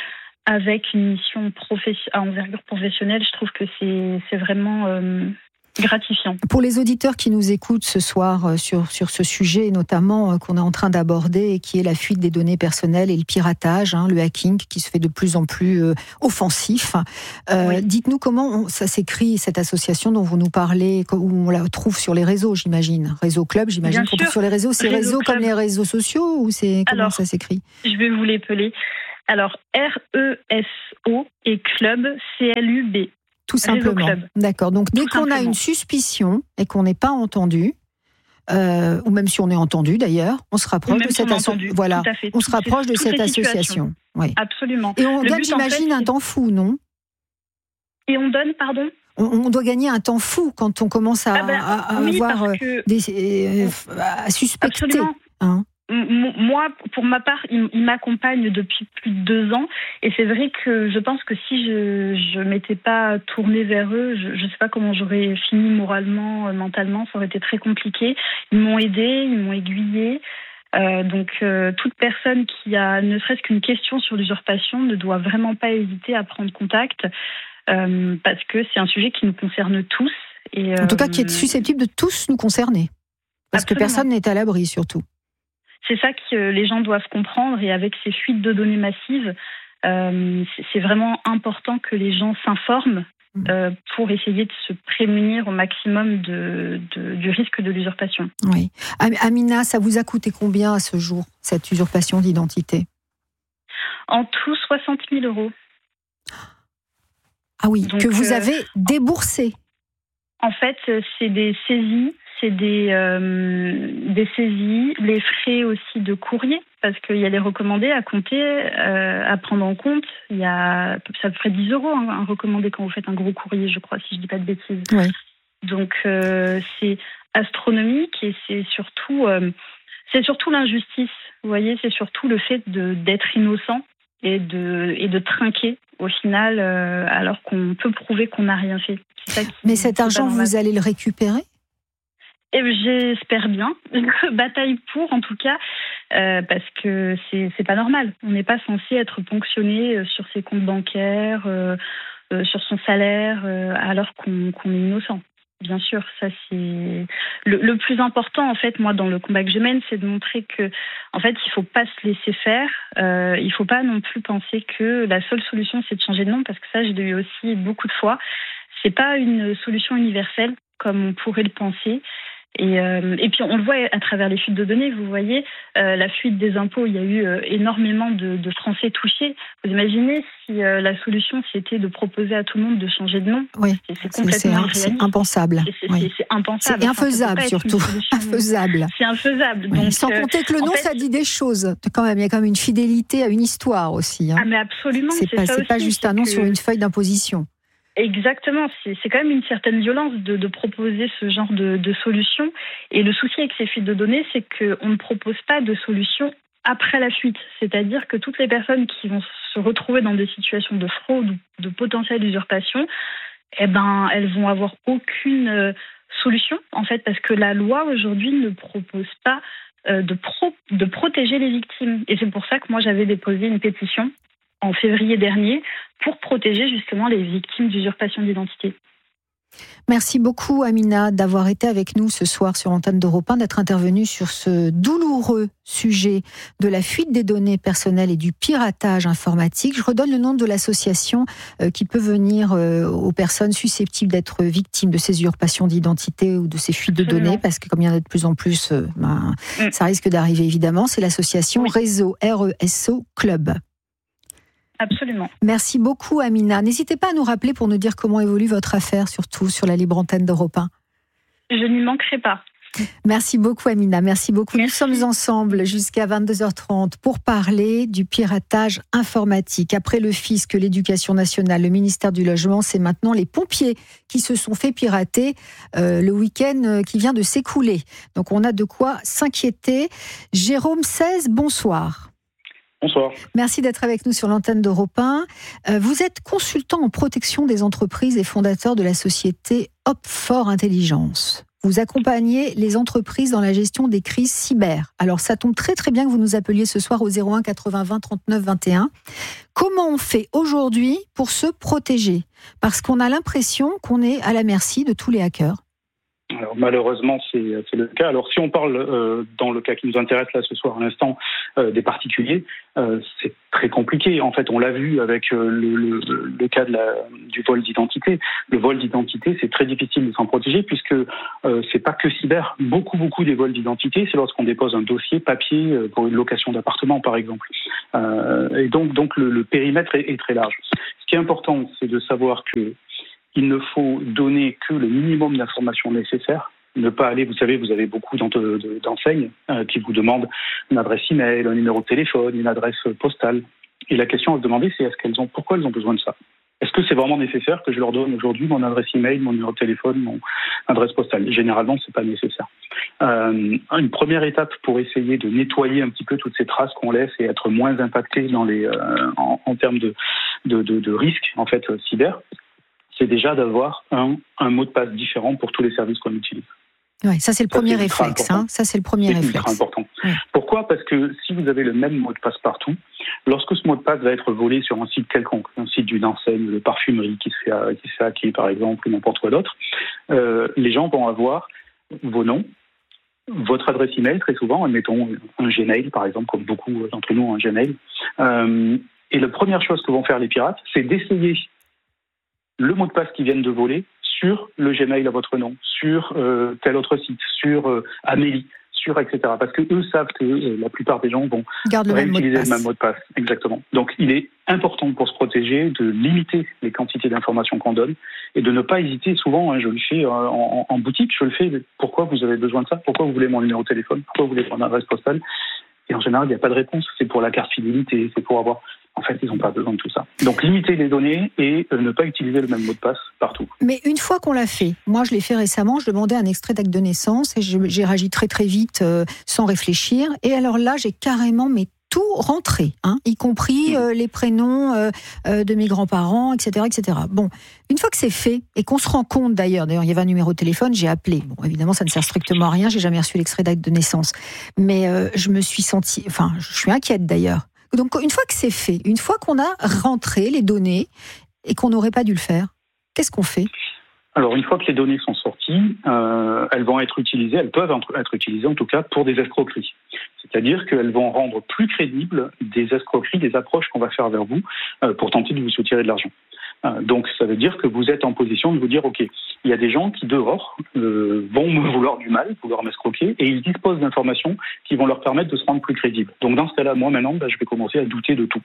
avec une mission à envergure professionnelle, je trouve que c'est vraiment gratifiant. Pour les auditeurs qui nous écoutent ce soir sur ce sujet, notamment qu'on est en train d'aborder, qui est la fuite des données personnelles et le piratage, le hacking qui se fait de plus en plus offensif. Oui. Dites-nous comment ça s'écrit, cette association dont vous nous parlez, où on la trouve sur les réseaux, j'imagine. Réseau Club, j'imagine qu'on trouve sur les réseaux. C'est réseau comme les réseaux sociaux ou comment ça s'écrit? Je vais vous l'épeler. Alors, RESO et Club, CLUB. Tout simplement. D'accord. Donc, dès qu'on a une suspicion et qu'on n'est pas entendu, ou même si on est entendu d'ailleurs, on se rapproche de cette association. Voilà. On se rapproche de cette association. Oui. Absolument. Et on gagne, j'imagine, un temps fou, non? Et on donne, pardon? On doit gagner un temps fou quand on commence à avoir à suspecter. Absolument. Moi, pour ma part, il m'accompagne depuis plus de 2 ans, et c'est vrai que je pense que si je m'étais pas tournée vers eux, je sais pas comment j'aurais fini moralement, mentalement, ça aurait été très compliqué. Ils m'ont aidée, ils m'ont aiguillée. Donc toute personne qui a ne serait-ce qu'une question sur l'usurpation ne doit vraiment pas hésiter à prendre contact, parce que c'est un sujet qui nous concerne tous. Et, en tout cas, qui est susceptible de tous nous concerner, parce que personne n'est à l'abri, surtout. C'est ça que les gens doivent comprendre, et avec ces fuites de données massives, c'est vraiment important que les gens s'informent pour essayer de se prémunir au maximum du risque de l'usurpation. Oui. Amina, ça vous a coûté combien à ce jour, cette usurpation d'identité? En tout, 60 000 €. Ah oui, donc, que vous avez déboursé. En fait, c'est des saisies. C'est des saisies, les frais aussi de courrier, parce qu'il y a les recommandés à compter, à prendre en compte. Ça ferait 10 € un recommandé quand vous faites un gros courrier, je crois, si je dis pas de bêtises. Oui. Donc c'est astronomique, et c'est surtout l'injustice. Vous voyez, c'est surtout le fait d'être innocent et de trinquer au final, alors qu'on peut prouver qu'on n'a rien fait. Mais cet argent, vous allez le récupérer? Et j'espère bien, bataille pour en tout cas, parce que c'est pas normal. On n'est pas censé être ponctionné sur ses comptes bancaires, sur son salaire, alors qu'on est innocent. Bien sûr, ça c'est le plus important en fait. Moi, dans le combat que je mène, c'est de montrer que, en fait, il faut pas se laisser faire. Il faut pas non plus penser que la seule solution c'est de changer de nom, parce que ça, je l'ai eu aussi beaucoup de fois. C'est pas une solution universelle comme on pourrait le penser. Et puis on le voit à travers les fuites de données, vous voyez, la fuite des impôts, il y a eu énormément de Français touchés. Vous imaginez si la solution c'était de proposer à tout le monde de changer de nom? Oui, c'est complètement c'est impensable. C'est impensable. C'est infaisable surtout. Infaisable. C'est infaisable. Oui, donc, sans compter que le nom, ça dit des choses. Quand même, il y a quand même une fidélité à une histoire aussi. Ah mais absolument. C'est pas juste un nom sur une feuille d'imposition. Exactement, c'est quand même une certaine violence de proposer ce genre de solution. Et le souci avec ces fuites de données, c'est qu'on ne propose pas de solution après la fuite. C'est-à-dire que toutes les personnes qui vont se retrouver dans des situations de fraude ou de potentielle usurpation, elles vont avoir aucune solution, en fait, parce que la loi aujourd'hui ne propose pas de protéger les victimes. Et c'est pour ça que moi j'avais déposé une pétition en février dernier pour protéger justement les victimes d'usurpation d'identité. Merci beaucoup Amina d'avoir été avec nous ce soir sur l'antenne d'Europe 1, d'être intervenue sur ce douloureux sujet de la fuite des données personnelles et du piratage informatique. Je redonne le nom de l'association qui peut venir aux personnes susceptibles d'être victimes de ces usurpations d'identité ou de ces fuites de données, parce que comme il y en a de plus en plus, ça risque d'arriver évidemment. C'est l'association Réseau, RESO Club. Absolument. Merci beaucoup Amina. N'hésitez pas à nous rappeler pour nous dire comment évolue votre affaire, surtout sur la libre antenne d'Europe 1. Je n'y manquerai pas. Merci beaucoup Amina, merci beaucoup. Merci. Nous sommes ensemble jusqu'à 22h30 pour parler du piratage informatique. Après le fisc, l'éducation nationale, le ministère du Logement, c'est maintenant les pompiers qui se sont fait pirater le week-end qui vient de s'écouler. Donc on a de quoi s'inquiéter. Jérôme 16, bonsoir. Bonsoir. Merci d'être avec nous sur l'antenne d'Europe 1. Vous êtes consultant en protection des entreprises et fondateur de la société Hop4 Intelligence. Vous accompagnez les entreprises dans la gestion des crises cyber. Alors, ça tombe très très bien que vous nous appeliez ce soir au 01 80 20 39 21. Comment on fait aujourd'hui pour se protéger ? Parce qu'on a l'impression qu'on est à la merci de tous les hackers. Alors, malheureusement, c'est le cas. Alors, si on parle, dans le cas qui nous intéresse là ce soir à l'instant, des particuliers, c'est très compliqué. En fait, on l'a vu avec le cas du vol d'identité. Le vol d'identité, c'est très difficile de s'en protéger puisque c'est pas que cyber. Beaucoup des vols d'identité, c'est lorsqu'on dépose un dossier papier pour une location d'appartement, par exemple. Et donc le périmètre est très large. Ce qui est important, c'est de savoir que il ne faut donner que le minimum d'informations nécessaires. Ne pas aller, vous savez, vous avez beaucoup d'enseignes qui vous demandent une adresse email, un numéro de téléphone, une adresse postale. Et la question à se demander, c'est pourquoi elles ont besoin de ça ? Est-ce que c'est vraiment nécessaire que je leur donne aujourd'hui mon adresse email, mon numéro de téléphone, mon adresse postale ? Généralement, c'est pas nécessaire. Une première étape pour essayer de nettoyer un petit peu toutes ces traces qu'on laisse et être moins impacté en termes de risques en fait cyber, c'est déjà d'avoir un mot de passe différent pour tous les services qu'on utilise. Oui, ça c'est le premier réflexe. Ça c'est le premier réflexe. C'est ultra important. Oui. Pourquoi ? Parce que si vous avez le même mot de passe partout, lorsque ce mot de passe va être volé sur un site quelconque, un site d'une enseigne de parfumerie qui se fait hacker par exemple, ou n'importe quoi d'autre, les gens vont avoir vos noms, votre adresse email très souvent, admettons un Gmail par exemple, comme beaucoup d'entre nous ont un Gmail. Et la première chose que vont faire les pirates, c'est d'essayer le mot de passe qu'ils viennent de voler sur le Gmail à votre nom, sur tel autre site, sur Amélie, sur etc. Parce que eux savent que la plupart des gens vont réutiliser le même mot de passe. Exactement. Donc il est important pour se protéger de limiter les quantités d'informations qu'on donne et de ne pas hésiter. Souvent, je le fais en boutique, je le fais. Pourquoi vous avez besoin de ça ? Pourquoi vous voulez mon numéro de téléphone ? Pourquoi vous voulez mon adresse postale ? Et en général, il n'y a pas de réponse. C'est pour la carte fidélité, c'est pour avoir... En fait, ils n'ont pas besoin de tout ça. Donc, limiter les données et ne pas utiliser le même mot de passe partout. Mais une fois qu'on l'a fait, moi je l'ai fait récemment, je demandais un extrait d'acte de naissance et j'ai réagi très très vite sans réfléchir. Et alors là, j'ai carrément tout rentré, y compris les prénoms de mes grands-parents, etc., etc. Bon, une fois que c'est fait et qu'on se rend compte d'ailleurs il y avait un numéro de téléphone, j'ai appelé. Bon, évidemment, ça ne sert strictement à rien, j'ai jamais reçu l'extrait d'acte de naissance. Mais je me suis sentie, je suis inquiète d'ailleurs. Donc, une fois que c'est fait, une fois qu'on a rentré les données et qu'on n'aurait pas dû le faire, qu'est-ce qu'on fait ? Alors, une fois que les données sont sorties, elles vont être utilisées, elles peuvent être utilisées en tout cas pour des escroqueries. C'est-à-dire qu'elles vont rendre plus crédibles des escroqueries, des approches qu'on va faire vers vous pour tenter de vous soutirer de l'argent. Donc, ça veut dire que vous êtes en position de vous dire, OK, il y a des gens qui, dehors, vont me vouloir du mal, vouloir m'escroquer, et ils disposent d'informations qui vont leur permettre de se rendre plus crédibles. Donc, dans ce cas-là, moi, maintenant, je vais commencer à douter de tout.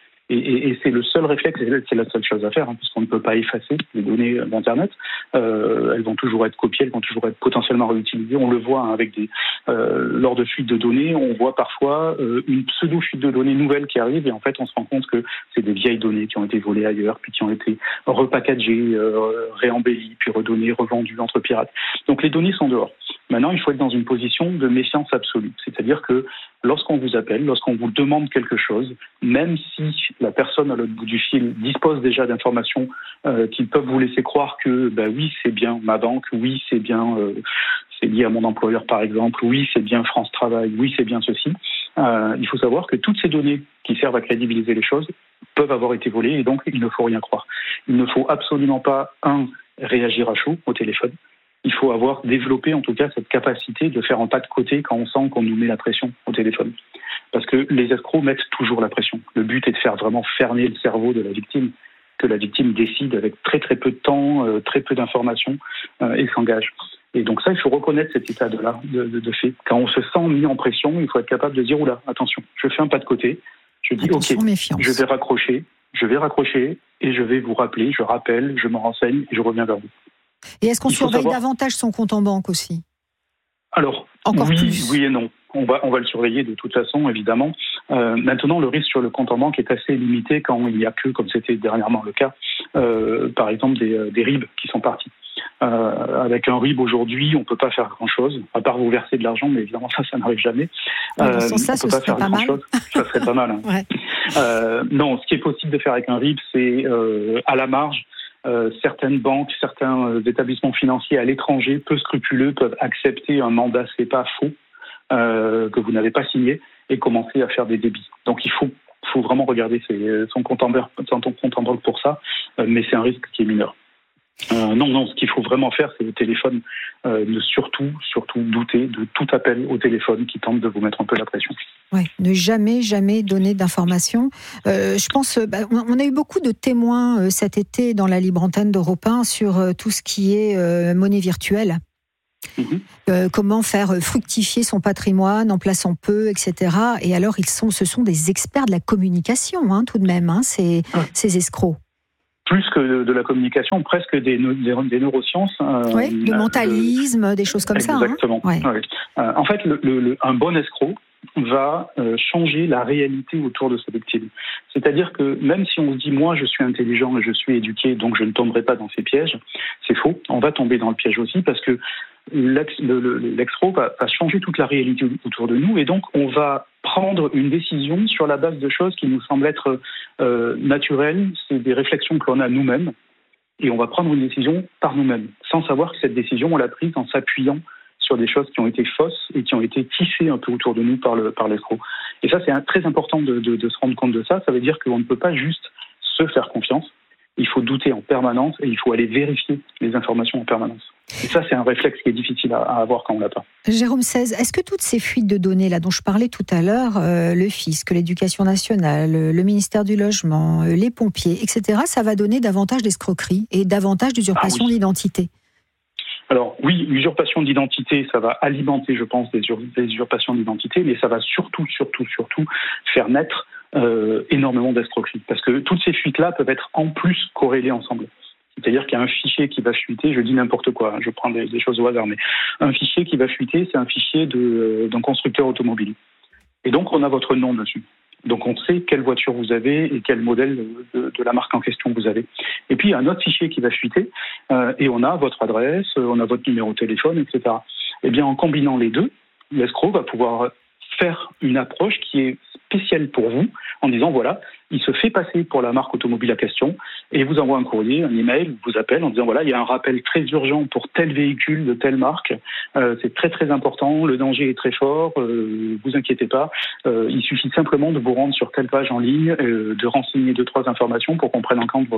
Et c'est le seul réflexe, c'est la seule chose à faire, puisqu'on ne peut pas effacer les données d'Internet. Elles vont toujours être copiées, elles vont toujours être potentiellement réutilisées. On le voit avec lors de fuites de données, on voit parfois une pseudo-fuite de données nouvelle qui arrive, et en fait, on se rend compte que c'est des vieilles données qui ont été volées ailleurs, puis qui ont été repackagées, réembellies, puis redonnées, revendues entre pirates. Donc les données sont dehors. Maintenant, il faut être dans une position de méfiance absolue. C'est-à-dire que lorsqu'on vous appelle, lorsqu'on vous demande quelque chose, même si la personne à l'autre bout du fil dispose déjà d'informations qui peuvent vous laisser croire que oui, c'est bien ma banque, oui, c'est bien c'est lié à mon employeur par exemple, oui, c'est bien France Travail, oui, c'est bien ceci, il faut savoir que toutes ces données qui servent à crédibiliser les choses peuvent avoir été volées et donc il ne faut rien croire. Il ne faut absolument pas, réagir à chaud au téléphone. Il faut avoir développé en tout cas cette capacité de faire un pas de côté quand on sent qu'on nous met la pression au téléphone. Parce que les escrocs mettent toujours la pression. Le but est de faire vraiment fermer le cerveau de la victime, que la victime décide avec très très peu de temps, très peu d'informations et s'engage. Et donc ça, il faut reconnaître cet état de fait. Quand on se sent mis en pression, il faut être capable de dire « Oula, attention, je fais un pas de côté, je dis attention, ok, méfiance. je vais raccrocher et je vais vous rappeler, je rappelle, je me renseigne et je reviens vers vous. » Et est-ce qu'on surveille davantage son compte en banque aussi ? Alors, oui et non. On va le surveiller de toute façon, évidemment. Maintenant, le risque sur le compte en banque est assez limité quand il n'y a que, comme c'était dernièrement le cas, par exemple des RIB qui sont partis. Avec un RIB aujourd'hui, on ne peut pas faire grand-chose, à part vous verser de l'argent, mais évidemment ça n'arrive jamais. Ça serait pas mal. Ça serait pas mal. Ouais. Non, ce qui est possible de faire avec un RIB, c'est à la marge certaines banques, certains établissements financiers à l'étranger, peu scrupuleux, peuvent accepter un mandat SEPA faux que vous n'avez pas signé et commencer à faire des débits. Donc il faut vraiment regarder son compte en banque pour ça, mais c'est un risque qui est mineur. Non, ce qu'il faut vraiment faire, c'est au téléphone, ne surtout douter de tout appel au téléphone qui tente de vous mettre un peu la pression. Ouais, ne jamais donner d'informations. Je pense, on a eu beaucoup de témoins cet été dans la libre antenne d'Europe 1 sur tout ce qui est monnaie virtuelle. Comment faire fructifier son patrimoine en plaçant peu, etc. Et alors, ce sont des experts de la communication, tout de même, ces escrocs. Plus que de la communication, presque des neurosciences. Le mentalisme, des choses comme ça. Exactement. Ouais. En fait, un bon escroc va changer la réalité autour de sa victime. C'est-à-dire que même si on se dit « moi, je suis intelligent et je suis éduqué, donc je ne tomberai pas dans ces pièges », c'est faux. On va tomber dans le piège aussi parce que l'escroc va changer toute la réalité autour de nous et donc on va prendre une décision sur la base de choses qui nous semblent être naturelles. C'est des réflexions que l'on a nous-mêmes et on va prendre une décision par nous-mêmes sans savoir que cette décision, on l'a prise en s'appuyant sur des choses qui ont été fausses et qui ont été tissées un peu autour de nous par l'escroc. Et ça, c'est très important de se rendre compte de ça. Ça veut dire qu'on ne peut pas juste se faire confiance. Il faut douter en permanence et il faut aller vérifier les informations en permanence. Et ça, c'est un réflexe qui est difficile à avoir quand on l'a pas. Jérôme Saiz, est-ce que toutes ces fuites de données là dont je parlais tout à l'heure, le fisc, l'Éducation nationale, le ministère du Logement, les pompiers, etc., ça va donner davantage d'escroqueries et davantage d'usurpation d'identité? Alors oui, l'usurpation d'identité, ça va alimenter, je pense, des usurpations d'identité, mais ça va surtout faire naître énormément d'escroqueries. Parce que toutes ces fuites-là peuvent être en plus corrélées ensemble. C'est-à-dire qu'il y a un fichier qui va fuiter, je dis n'importe quoi, je prends des choses au hasard, mais un fichier qui va fuiter, c'est un fichier d'un constructeur automobile. Et donc on a votre nom dessus. Donc on sait quelle voiture vous avez et quel modèle de la marque en question vous avez. Et puis il y a un autre fichier qui va fuiter et on a votre adresse, on a votre numéro de téléphone, etc. Eh bien en combinant les deux, l'escroc va pouvoir faire une approche qui est spéciale pour vous en disant voilà, il se fait passer pour la marque automobile à question et vous envoie un courrier, un email, vous appelle en disant voilà, il y a un rappel très urgent pour tel véhicule de telle marque, c'est très très important, le danger est très fort, vous inquiétez pas, il suffit simplement de vous rendre sur telle page en ligne, de renseigner 2-3 informations pour qu'on prenne en compte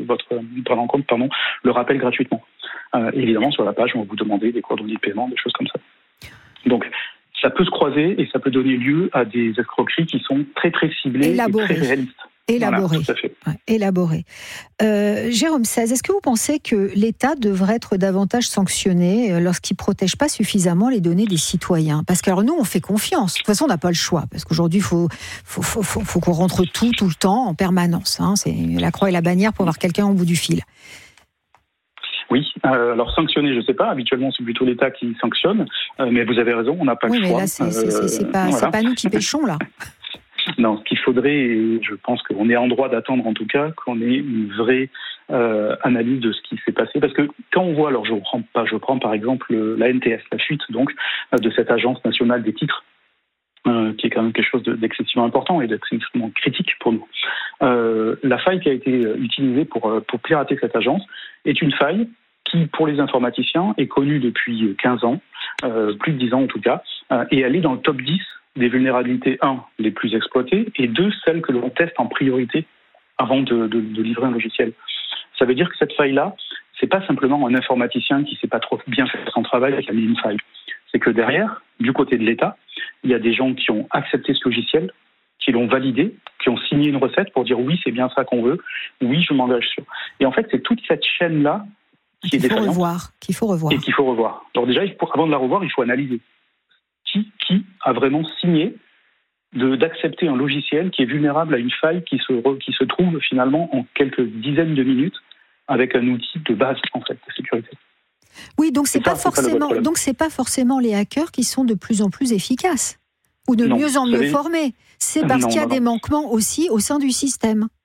le rappel gratuitement. Évidemment, sur la page, on va vous demander des coordonnées de paiement, des choses comme ça. Donc, ça peut se croiser et ça peut donner lieu à des escroqueries qui sont très très ciblées et très réalistes. Élaboré. Voilà, tout à fait. Élaboré. Jérôme Saiz, est-ce que vous pensez que l'État devrait être davantage sanctionné lorsqu'il ne protège pas suffisamment les données des citoyens? Parce que alors nous, on fait confiance. De toute façon, on n'a pas le choix. Parce qu'aujourd'hui, il faut qu'on rentre tout le temps, en permanence. C'est la croix et la bannière pour avoir quelqu'un au bout du fil. Oui, alors sanctionner, je ne sais pas. Habituellement, c'est plutôt l'État qui sanctionne. Mais vous avez raison, on n'a pas le choix. Oui, mais là, c'est pas nous qui pêchons, là. Non, ce qu'il faudrait, et je pense qu'on est en droit d'attendre en tout cas, qu'on ait une vraie analyse de ce qui s'est passé. Parce que quand on voit, alors je prends par exemple la NTS, la fuite donc de cette agence nationale des titres, qui est quand même quelque chose d'excessivement important et d'extrêmement critique pour nous. La faille qui a été utilisée pour pirater cette agence est une faille qui, pour les informaticiens, est connue depuis 15 ans, plus de 10 ans en tout cas, et elle est dans le top 10 des vulnérabilités, 1, les plus exploitées, et 2, celles que l'on teste en priorité avant de livrer un logiciel. Ça veut dire que cette faille-là, c'est pas simplement un informaticien qui sait pas trop bien faire son travail et qui a mis une faille. C'est que derrière, du côté de l'État, il y a des gens qui ont accepté ce logiciel, qui l'ont validé, qui ont signé une recette pour dire oui, c'est bien ça qu'on veut, oui, je m'engage sur. Et en fait, c'est toute cette chaîne-là qui est défaillante. Qu'il faut revoir. Et qu'il faut revoir. Alors déjà, avant de la revoir, il faut analyser. Qui a vraiment signé d'accepter un logiciel qui est vulnérable à une faille qui se trouve finalement en quelques dizaines de minutes avec un outil de base en fait de sécurité. Oui, donc c'est pas forcément les hackers qui sont de plus en plus efficaces ou de mieux en mieux formés. C'est parce qu'il y a des manquements aussi au sein du système.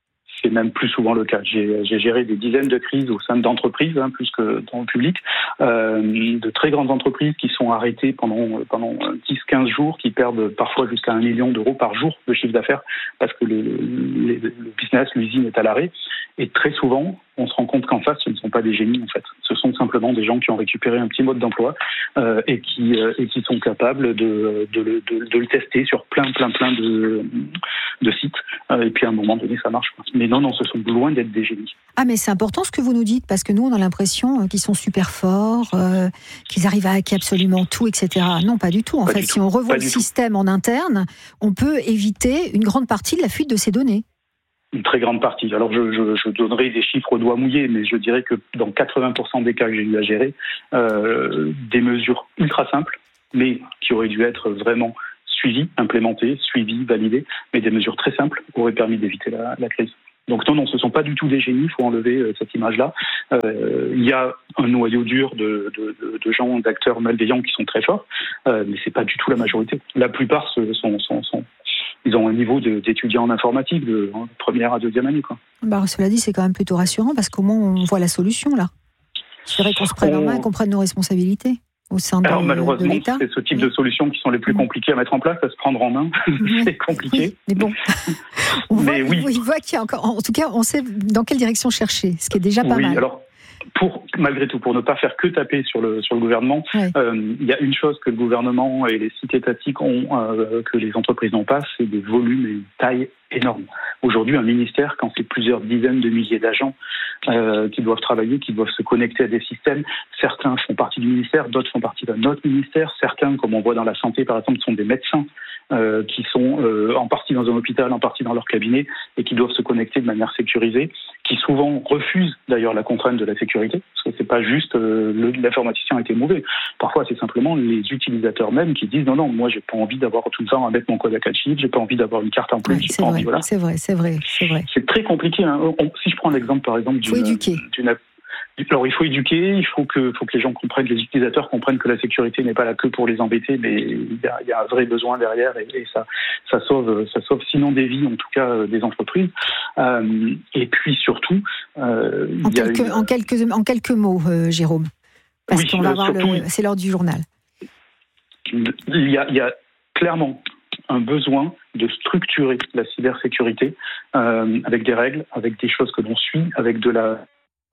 ce qui est même plus souvent le cas. J'ai géré des dizaines de crises au sein d'entreprises, plus que dans le public, de très grandes entreprises qui sont arrêtées pendant 10-15 jours, qui perdent parfois jusqu'à 1 million d'euros par jour de chiffre d'affaires parce que le business, l'usine est à l'arrêt. Et très souvent, on se rend compte qu'en face, ce ne sont pas des génies, en fait. Ce sont simplement des gens qui ont récupéré un petit mode d'emploi et qui sont capables de le tester sur plein de sites. Et puis à un moment donné, ça marche. Mais non, ce sont loin d'être des génies. Ah, mais c'est important ce que vous nous dites, parce que nous, on a l'impression qu'ils sont super forts, qu'ils arrivent à hacker absolument tout, etc. Non, pas du tout. En fait, si on revoit le système en interne, on peut éviter une grande partie de la fuite de ces données. Une très grande partie. Alors, je donnerai des chiffres au doigt mouillé, mais je dirais que dans 80% des cas que j'ai eu à gérer, des mesures ultra simples, mais qui auraient dû être vraiment suivies, implémentées, suivies, validées, mais des mesures très simples auraient permis d'éviter la crise. Donc non, ce ne sont pas du tout des génies, il faut enlever cette image-là. Il y a un noyau dur de gens, d'acteurs malveillants qui sont très forts, mais ce n'est pas du tout la majorité. La plupart ils ont un niveau d'étudiants en informatique de première à deuxième année. Cela dit, c'est quand même plutôt rassurant parce qu'au moins on voit la solution là. Il faudrait qu'on se prenne en main et qu'on prenne nos responsabilités au sein de l'État. C'est ce type de solutions qui sont les plus compliquées à mettre en place, à se prendre en main. C'est compliqué. Oui, mais bon, on voit qu'il y a encore. En tout cas, on sait dans quelle direction chercher, ce qui est déjà pas mal. Alors, malgré tout, pour ne pas faire que taper sur le gouvernement, il y a une chose que le gouvernement et les sites étatiques ont, que les entreprises n'ont pas, c'est des volumes et une taille énorme. Aujourd'hui, un ministère, quand c'est plusieurs dizaines de milliers d'agents qui doivent travailler, qui doivent se connecter à des systèmes, certains font partie du ministère, d'autres font partie d'un autre ministère, certains, comme on voit dans la santé par exemple, sont des médecins qui sont en partie dans un hôpital, en partie dans leur cabinet, et qui doivent se connecter de manière sécurisée, qui souvent refusent d'ailleurs la contrainte de la sécurité, parce que c'est pas juste l'informaticien a été mauvais. Parfois, c'est simplement les utilisateurs même qui disent non, moi j'ai pas envie d'avoir tout le temps à mettre mon code à 4 chiffres, j'ai pas envie d'avoir une carte en plus, j'ai pas envie, voilà. C'est vrai. C'est très compliqué. Si je prends l'exemple par exemple alors il faut éduquer, il faut que les gens comprennent, les utilisateurs comprennent que la sécurité n'est pas là que pour les embêter, mais il y a un vrai besoin derrière et ça sauve sinon des vies, en tout cas des entreprises. Et puis surtout, en quelques mots, Jérôme, parce qu'on va voir c'est l'heure du journal. Il y a clairement un besoin de structurer la cybersécurité avec des règles, avec des choses que l'on suit, avec de la...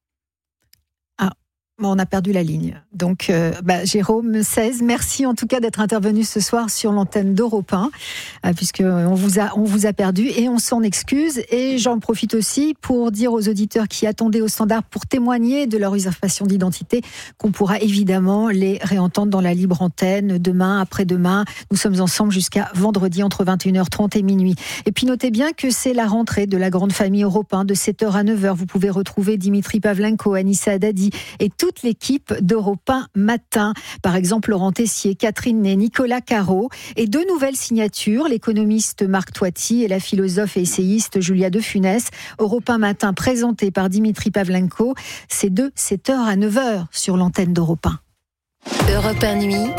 On a perdu la ligne. Donc, Jérôme 16, merci en tout cas d'être intervenu ce soir sur l'antenne d'Europe 1, puisqu'on vous a perdu et on s'en excuse. Et j'en profite aussi pour dire aux auditeurs qui attendaient au standard pour témoigner de leur usurpation d'identité qu'on pourra évidemment les réentendre dans la libre antenne demain, après-demain. Nous sommes ensemble jusqu'à vendredi entre 21h30 et minuit. Et puis notez bien que c'est la rentrée de la grande famille Europe 1 de 7h à 9h. Vous pouvez retrouver Dimitri Pavlenko, Anissa Haddadi et toute l'équipe d'Europe 1 Matin. Par exemple, Laurent Tessier, Catherine Ney, Nicolas Caro et 2 nouvelles signatures, l'économiste Marc Toiti et la philosophe et essayiste Julia De Funès. Europe 1 Matin présenté par Dimitri Pavlenko. C'est de 7h à 9h sur l'antenne d'Europe 1. Europe 1 Nuit.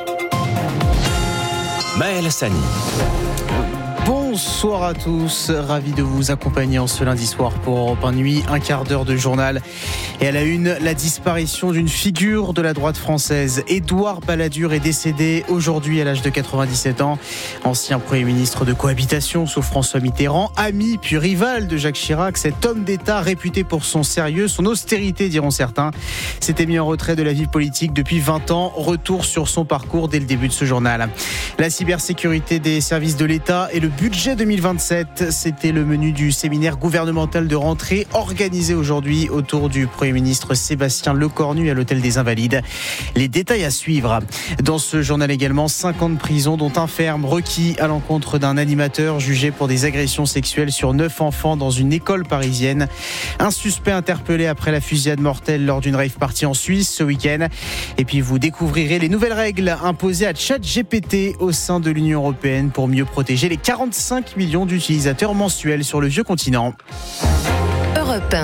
Maël Hassani. Bonsoir à tous, ravi de vous accompagner en ce lundi soir pour Europe 1 Nuit, un quart d'heure de journal. Et à la une, la disparition d'une figure de la droite française. Édouard Balladur est décédé aujourd'hui à l'âge de 97 ans. Ancien Premier ministre de cohabitation sous François Mitterrand, ami puis rival de Jacques Chirac, cet homme d'État réputé pour son sérieux, son austérité diront certains, s'était mis en retrait de la vie politique depuis 20 ans. Retour sur son parcours dès le début de ce journal. La cybersécurité des services de l'État et le budget 2027, c'était le menu du séminaire gouvernemental de rentrée organisé aujourd'hui autour du Premier ministre Sébastien Lecornu à l'Hôtel des Invalides. Les détails à suivre. Dans ce journal également, 5 ans de prison dont un ferme requis à l'encontre d'un animateur jugé pour des agressions sexuelles sur 9 enfants dans une école parisienne. Un suspect interpellé après la fusillade mortelle lors d'une rave party en Suisse ce week-end. Et puis vous découvrirez les nouvelles règles imposées à ChatGPT au sein de l'Union européenne pour mieux protéger les 45 millions d'utilisateurs mensuels sur le vieux continent. Europe 1.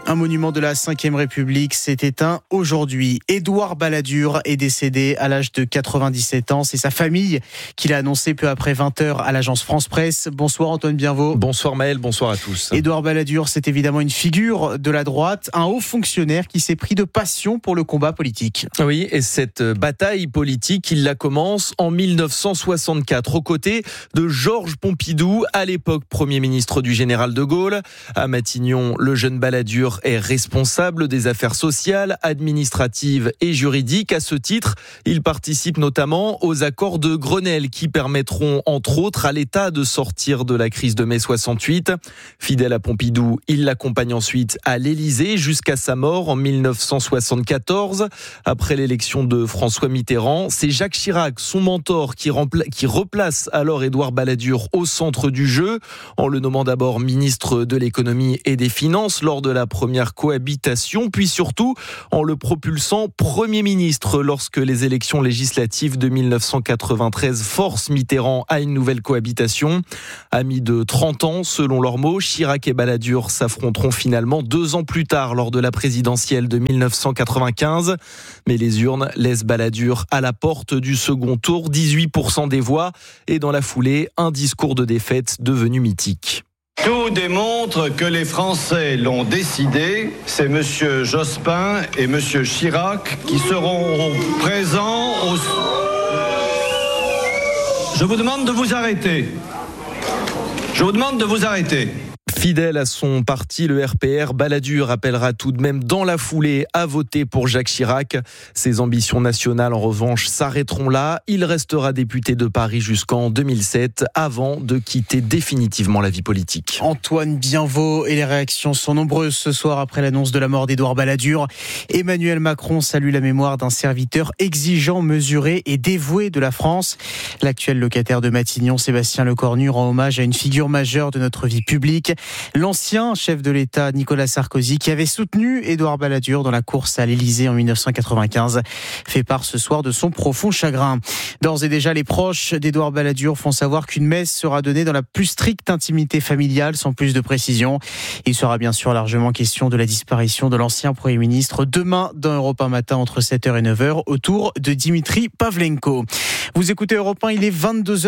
Un monument de la 5e République s'est éteint aujourd'hui. Édouard Balladur est décédé à l'âge de 97 ans. C'est sa famille qui l'a annoncé peu après 20h à l'agence France Presse. Bonsoir Antoine Bienvaux. Bonsoir Maël, bonsoir à tous. Édouard Balladur, c'est évidemment une figure de la droite, un haut fonctionnaire qui s'est pris de passion pour le combat politique. Oui, et cette bataille politique, il la commence en 1964 aux côtés de Georges Pompidou, à l'époque Premier ministre du général de Gaulle. À Matignon, le jeune Balladur est responsable des affaires sociales, administratives et juridiques. À ce titre, il participe notamment aux accords de Grenelle qui permettront entre autres à l'État de sortir de la crise de mai 68. Fidèle à Pompidou, il l'accompagne ensuite à l'Élysée jusqu'à sa mort en 1974. Après l'élection de François Mitterrand, c'est Jacques Chirac, son mentor, qui replace alors Édouard Balladur au centre du jeu, en le nommant d'abord ministre de l'économie et des finances lors de la première cohabitation, puis surtout en le propulsant Premier ministre lorsque les élections législatives de 1993 forcent Mitterrand à une nouvelle cohabitation. Amis de 30 ans, selon leurs mots, Chirac et Balladur s'affronteront finalement 2 ans plus tard lors de la présidentielle de 1995. Mais les urnes laissent Balladur à la porte du second tour, 18% des voix, et dans la foulée, un discours de défaite devenu mythique. Tout démontre que les Français l'ont décidé. C'est M. Jospin et M. Chirac qui seront présents au... Je vous demande de vous arrêter. Je vous demande de vous arrêter. Fidèle à son parti, le RPR, Balladur appellera tout de même dans la foulée à voter pour Jacques Chirac. Ses ambitions nationales, en revanche, s'arrêteront là. Il restera député de Paris jusqu'en 2007, avant de quitter définitivement la vie politique. Antoine Bienvaux, et les réactions sont nombreuses ce soir après l'annonce de la mort d'Édouard Balladur. Emmanuel Macron salue la mémoire d'un serviteur exigeant, mesuré et dévoué de la France. L'actuel locataire de Matignon, Sébastien Lecornu, rend hommage à une figure majeure de notre vie publique. L'ancien chef de l'État, Nicolas Sarkozy, qui avait soutenu Édouard Balladur dans la course à l'Élysée en 1995, fait part ce soir de son profond chagrin. D'ores et déjà, les proches d'Édouard Balladur font savoir qu'une messe sera donnée dans la plus stricte intimité familiale, sans plus de précision. Il sera bien sûr largement question de la disparition de l'ancien Premier ministre demain dans Europe 1 matin entre 7h et 9h autour de Dimitri Pavlenko. Vous écoutez Europe 1, il est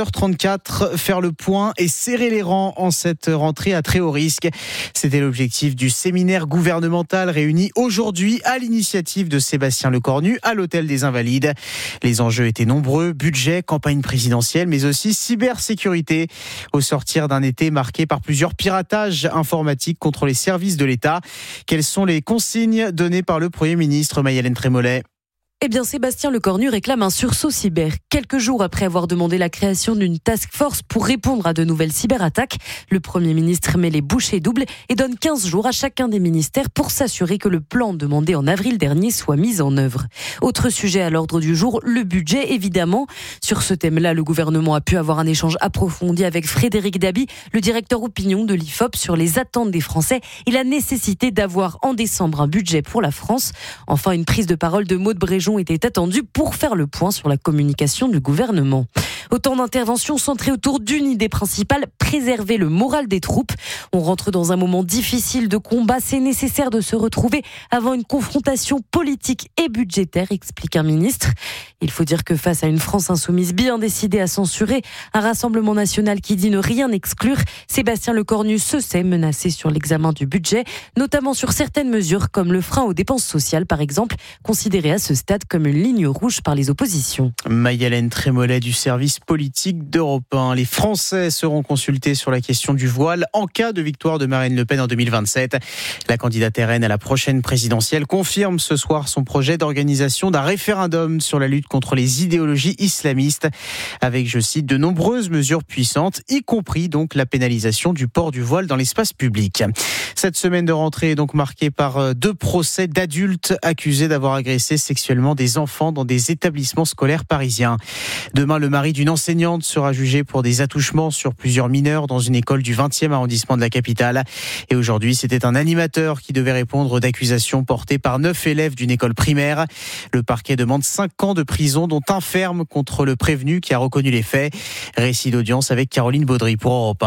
22h34. Faire le point et serrer les rangs en cette rentrée à très haut risque. C'était l'objectif du séminaire gouvernemental réuni aujourd'hui à l'initiative de Sébastien Lecornu à l'Hôtel des Invalides. Les enjeux étaient nombreux, budget, campagne présidentielle, mais aussi cybersécurité, au sortir d'un été marqué par plusieurs piratages informatiques contre les services de l'État. Quelles sont les consignes données par le Premier ministre Maï-Hélène Trémollet ? Eh bien, Sébastien Lecornu réclame un sursaut cyber. Quelques jours après avoir demandé la création d'une task force pour répondre à de nouvelles cyberattaques, le Premier ministre met les bouchées doubles et donne 15 jours à chacun des ministères pour s'assurer que le plan demandé en avril dernier soit mis en œuvre. Autre sujet à l'ordre du jour, le budget, évidemment. Sur ce thème-là, le gouvernement a pu avoir un échange approfondi avec Frédéric Dabi, le directeur opinion de l'IFOP, sur les attentes des Français et la nécessité d'avoir en décembre un budget pour la France. Enfin, une prise de parole de Maud Bréjon était attendue pour faire le point sur la communication du gouvernement. Autant d'interventions centrées autour d'une idée principale, préserver le moral des troupes. On rentre dans un moment difficile de combat, c'est nécessaire de se retrouver avant une confrontation politique et budgétaire, explique un ministre. Il faut dire que face à une France insoumise bien décidée à censurer un Rassemblement national qui dit ne rien exclure, Sébastien Lecornu se sait menacé sur l'examen du budget, notamment sur certaines mesures comme le frein aux dépenses sociales par exemple, considéré à ce stade comme une ligne rouge par les oppositions. Maï-Hélène Trémollet du service politique d'Europe 1. Les Français seront consultés sur la question du voile en cas de victoire de Marine Le Pen en 2027. La candidate RN à la prochaine présidentielle confirme ce soir son projet d'organisation d'un référendum sur la lutte contre les idéologies islamistes, avec, je cite, de nombreuses mesures puissantes, y compris donc la pénalisation du port du voile dans l'espace public. Cette semaine de rentrée est donc marquée par 2 procès d'adultes accusés d'avoir agressé sexuellement des enfants dans des établissements scolaires parisiens. Demain, le mari d'une enseignante sera jugé pour des attouchements sur plusieurs mineurs dans une école du 20e arrondissement de la capitale. Et aujourd'hui, c'était un animateur qui devait répondre d'accusations portées par 9 élèves d'une école primaire. Le parquet demande 5 ans de prison, dont un ferme contre le prévenu qui a reconnu les faits. Récit d'audience avec Caroline Baudry pour Europe 1.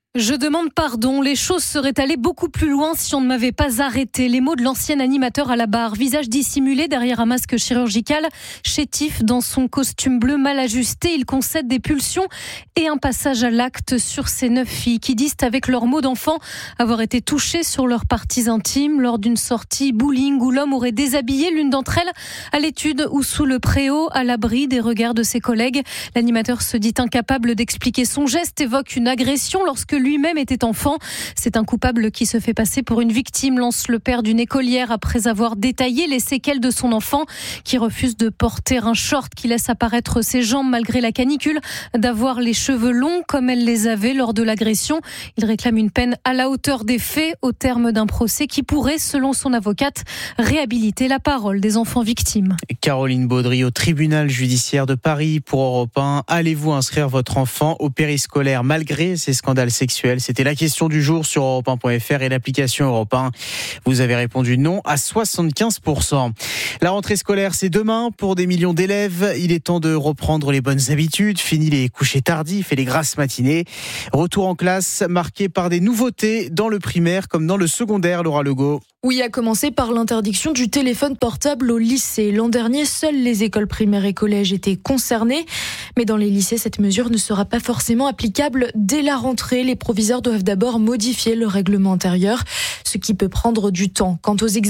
Je demande pardon, les choses seraient allées beaucoup plus loin si on ne m'avait pas arrêté. Les mots de l'ancien animateur à la barre, visage dissimulé derrière un masque chirurgical, chétif dans son costume bleu mal ajusté, il concède des pulsions et un passage à l'acte sur ces 9 filles qui disent avec leurs mots d'enfant avoir été touchées sur leurs parties intimes lors d'une sortie bowling où l'homme aurait déshabillé l'une d'entre elles à l'étude ou sous le préau, à l'abri des regards de ses collègues. L'animateur se dit incapable d'expliquer son geste, évoque une agression lorsque lui-même était enfant. C'est un coupable qui se fait passer pour une victime, lance le père d'une écolière après avoir détaillé les séquelles de son enfant qui refuse de porter un short qui laisse apparaître ses jambes malgré la canicule, d'avoir les cheveux longs comme elle les avait lors de l'agression. Il réclame une peine à la hauteur des faits au terme d'un procès qui pourrait, selon son avocate, réhabiliter la parole des enfants victimes. Caroline Baudry au tribunal judiciaire de Paris pour Europe 1. Allez-vous inscrire votre enfant au périscolaire malgré ces scandales sexuels? C'était la question du jour sur europe1.fr et l'application Europe 1. Vous avez répondu non à 75%. La rentrée scolaire, c'est demain pour des millions d'élèves. Il est temps de reprendre les bonnes habitudes. Fini les couchers tardifs et les grasses matinées. Retour en classe marqué par des nouveautés dans le primaire comme dans le secondaire, Laura Legault. Oui, à commencer par l'interdiction du téléphone portable au lycée. L'an dernier, seules les écoles primaires et collèges étaient concernées. Mais dans les lycées, cette mesure ne sera pas forcément applicable dès la rentrée. Les proviseurs doivent d'abord modifier le règlement intérieur, ce qui peut prendre du temps. Quant aux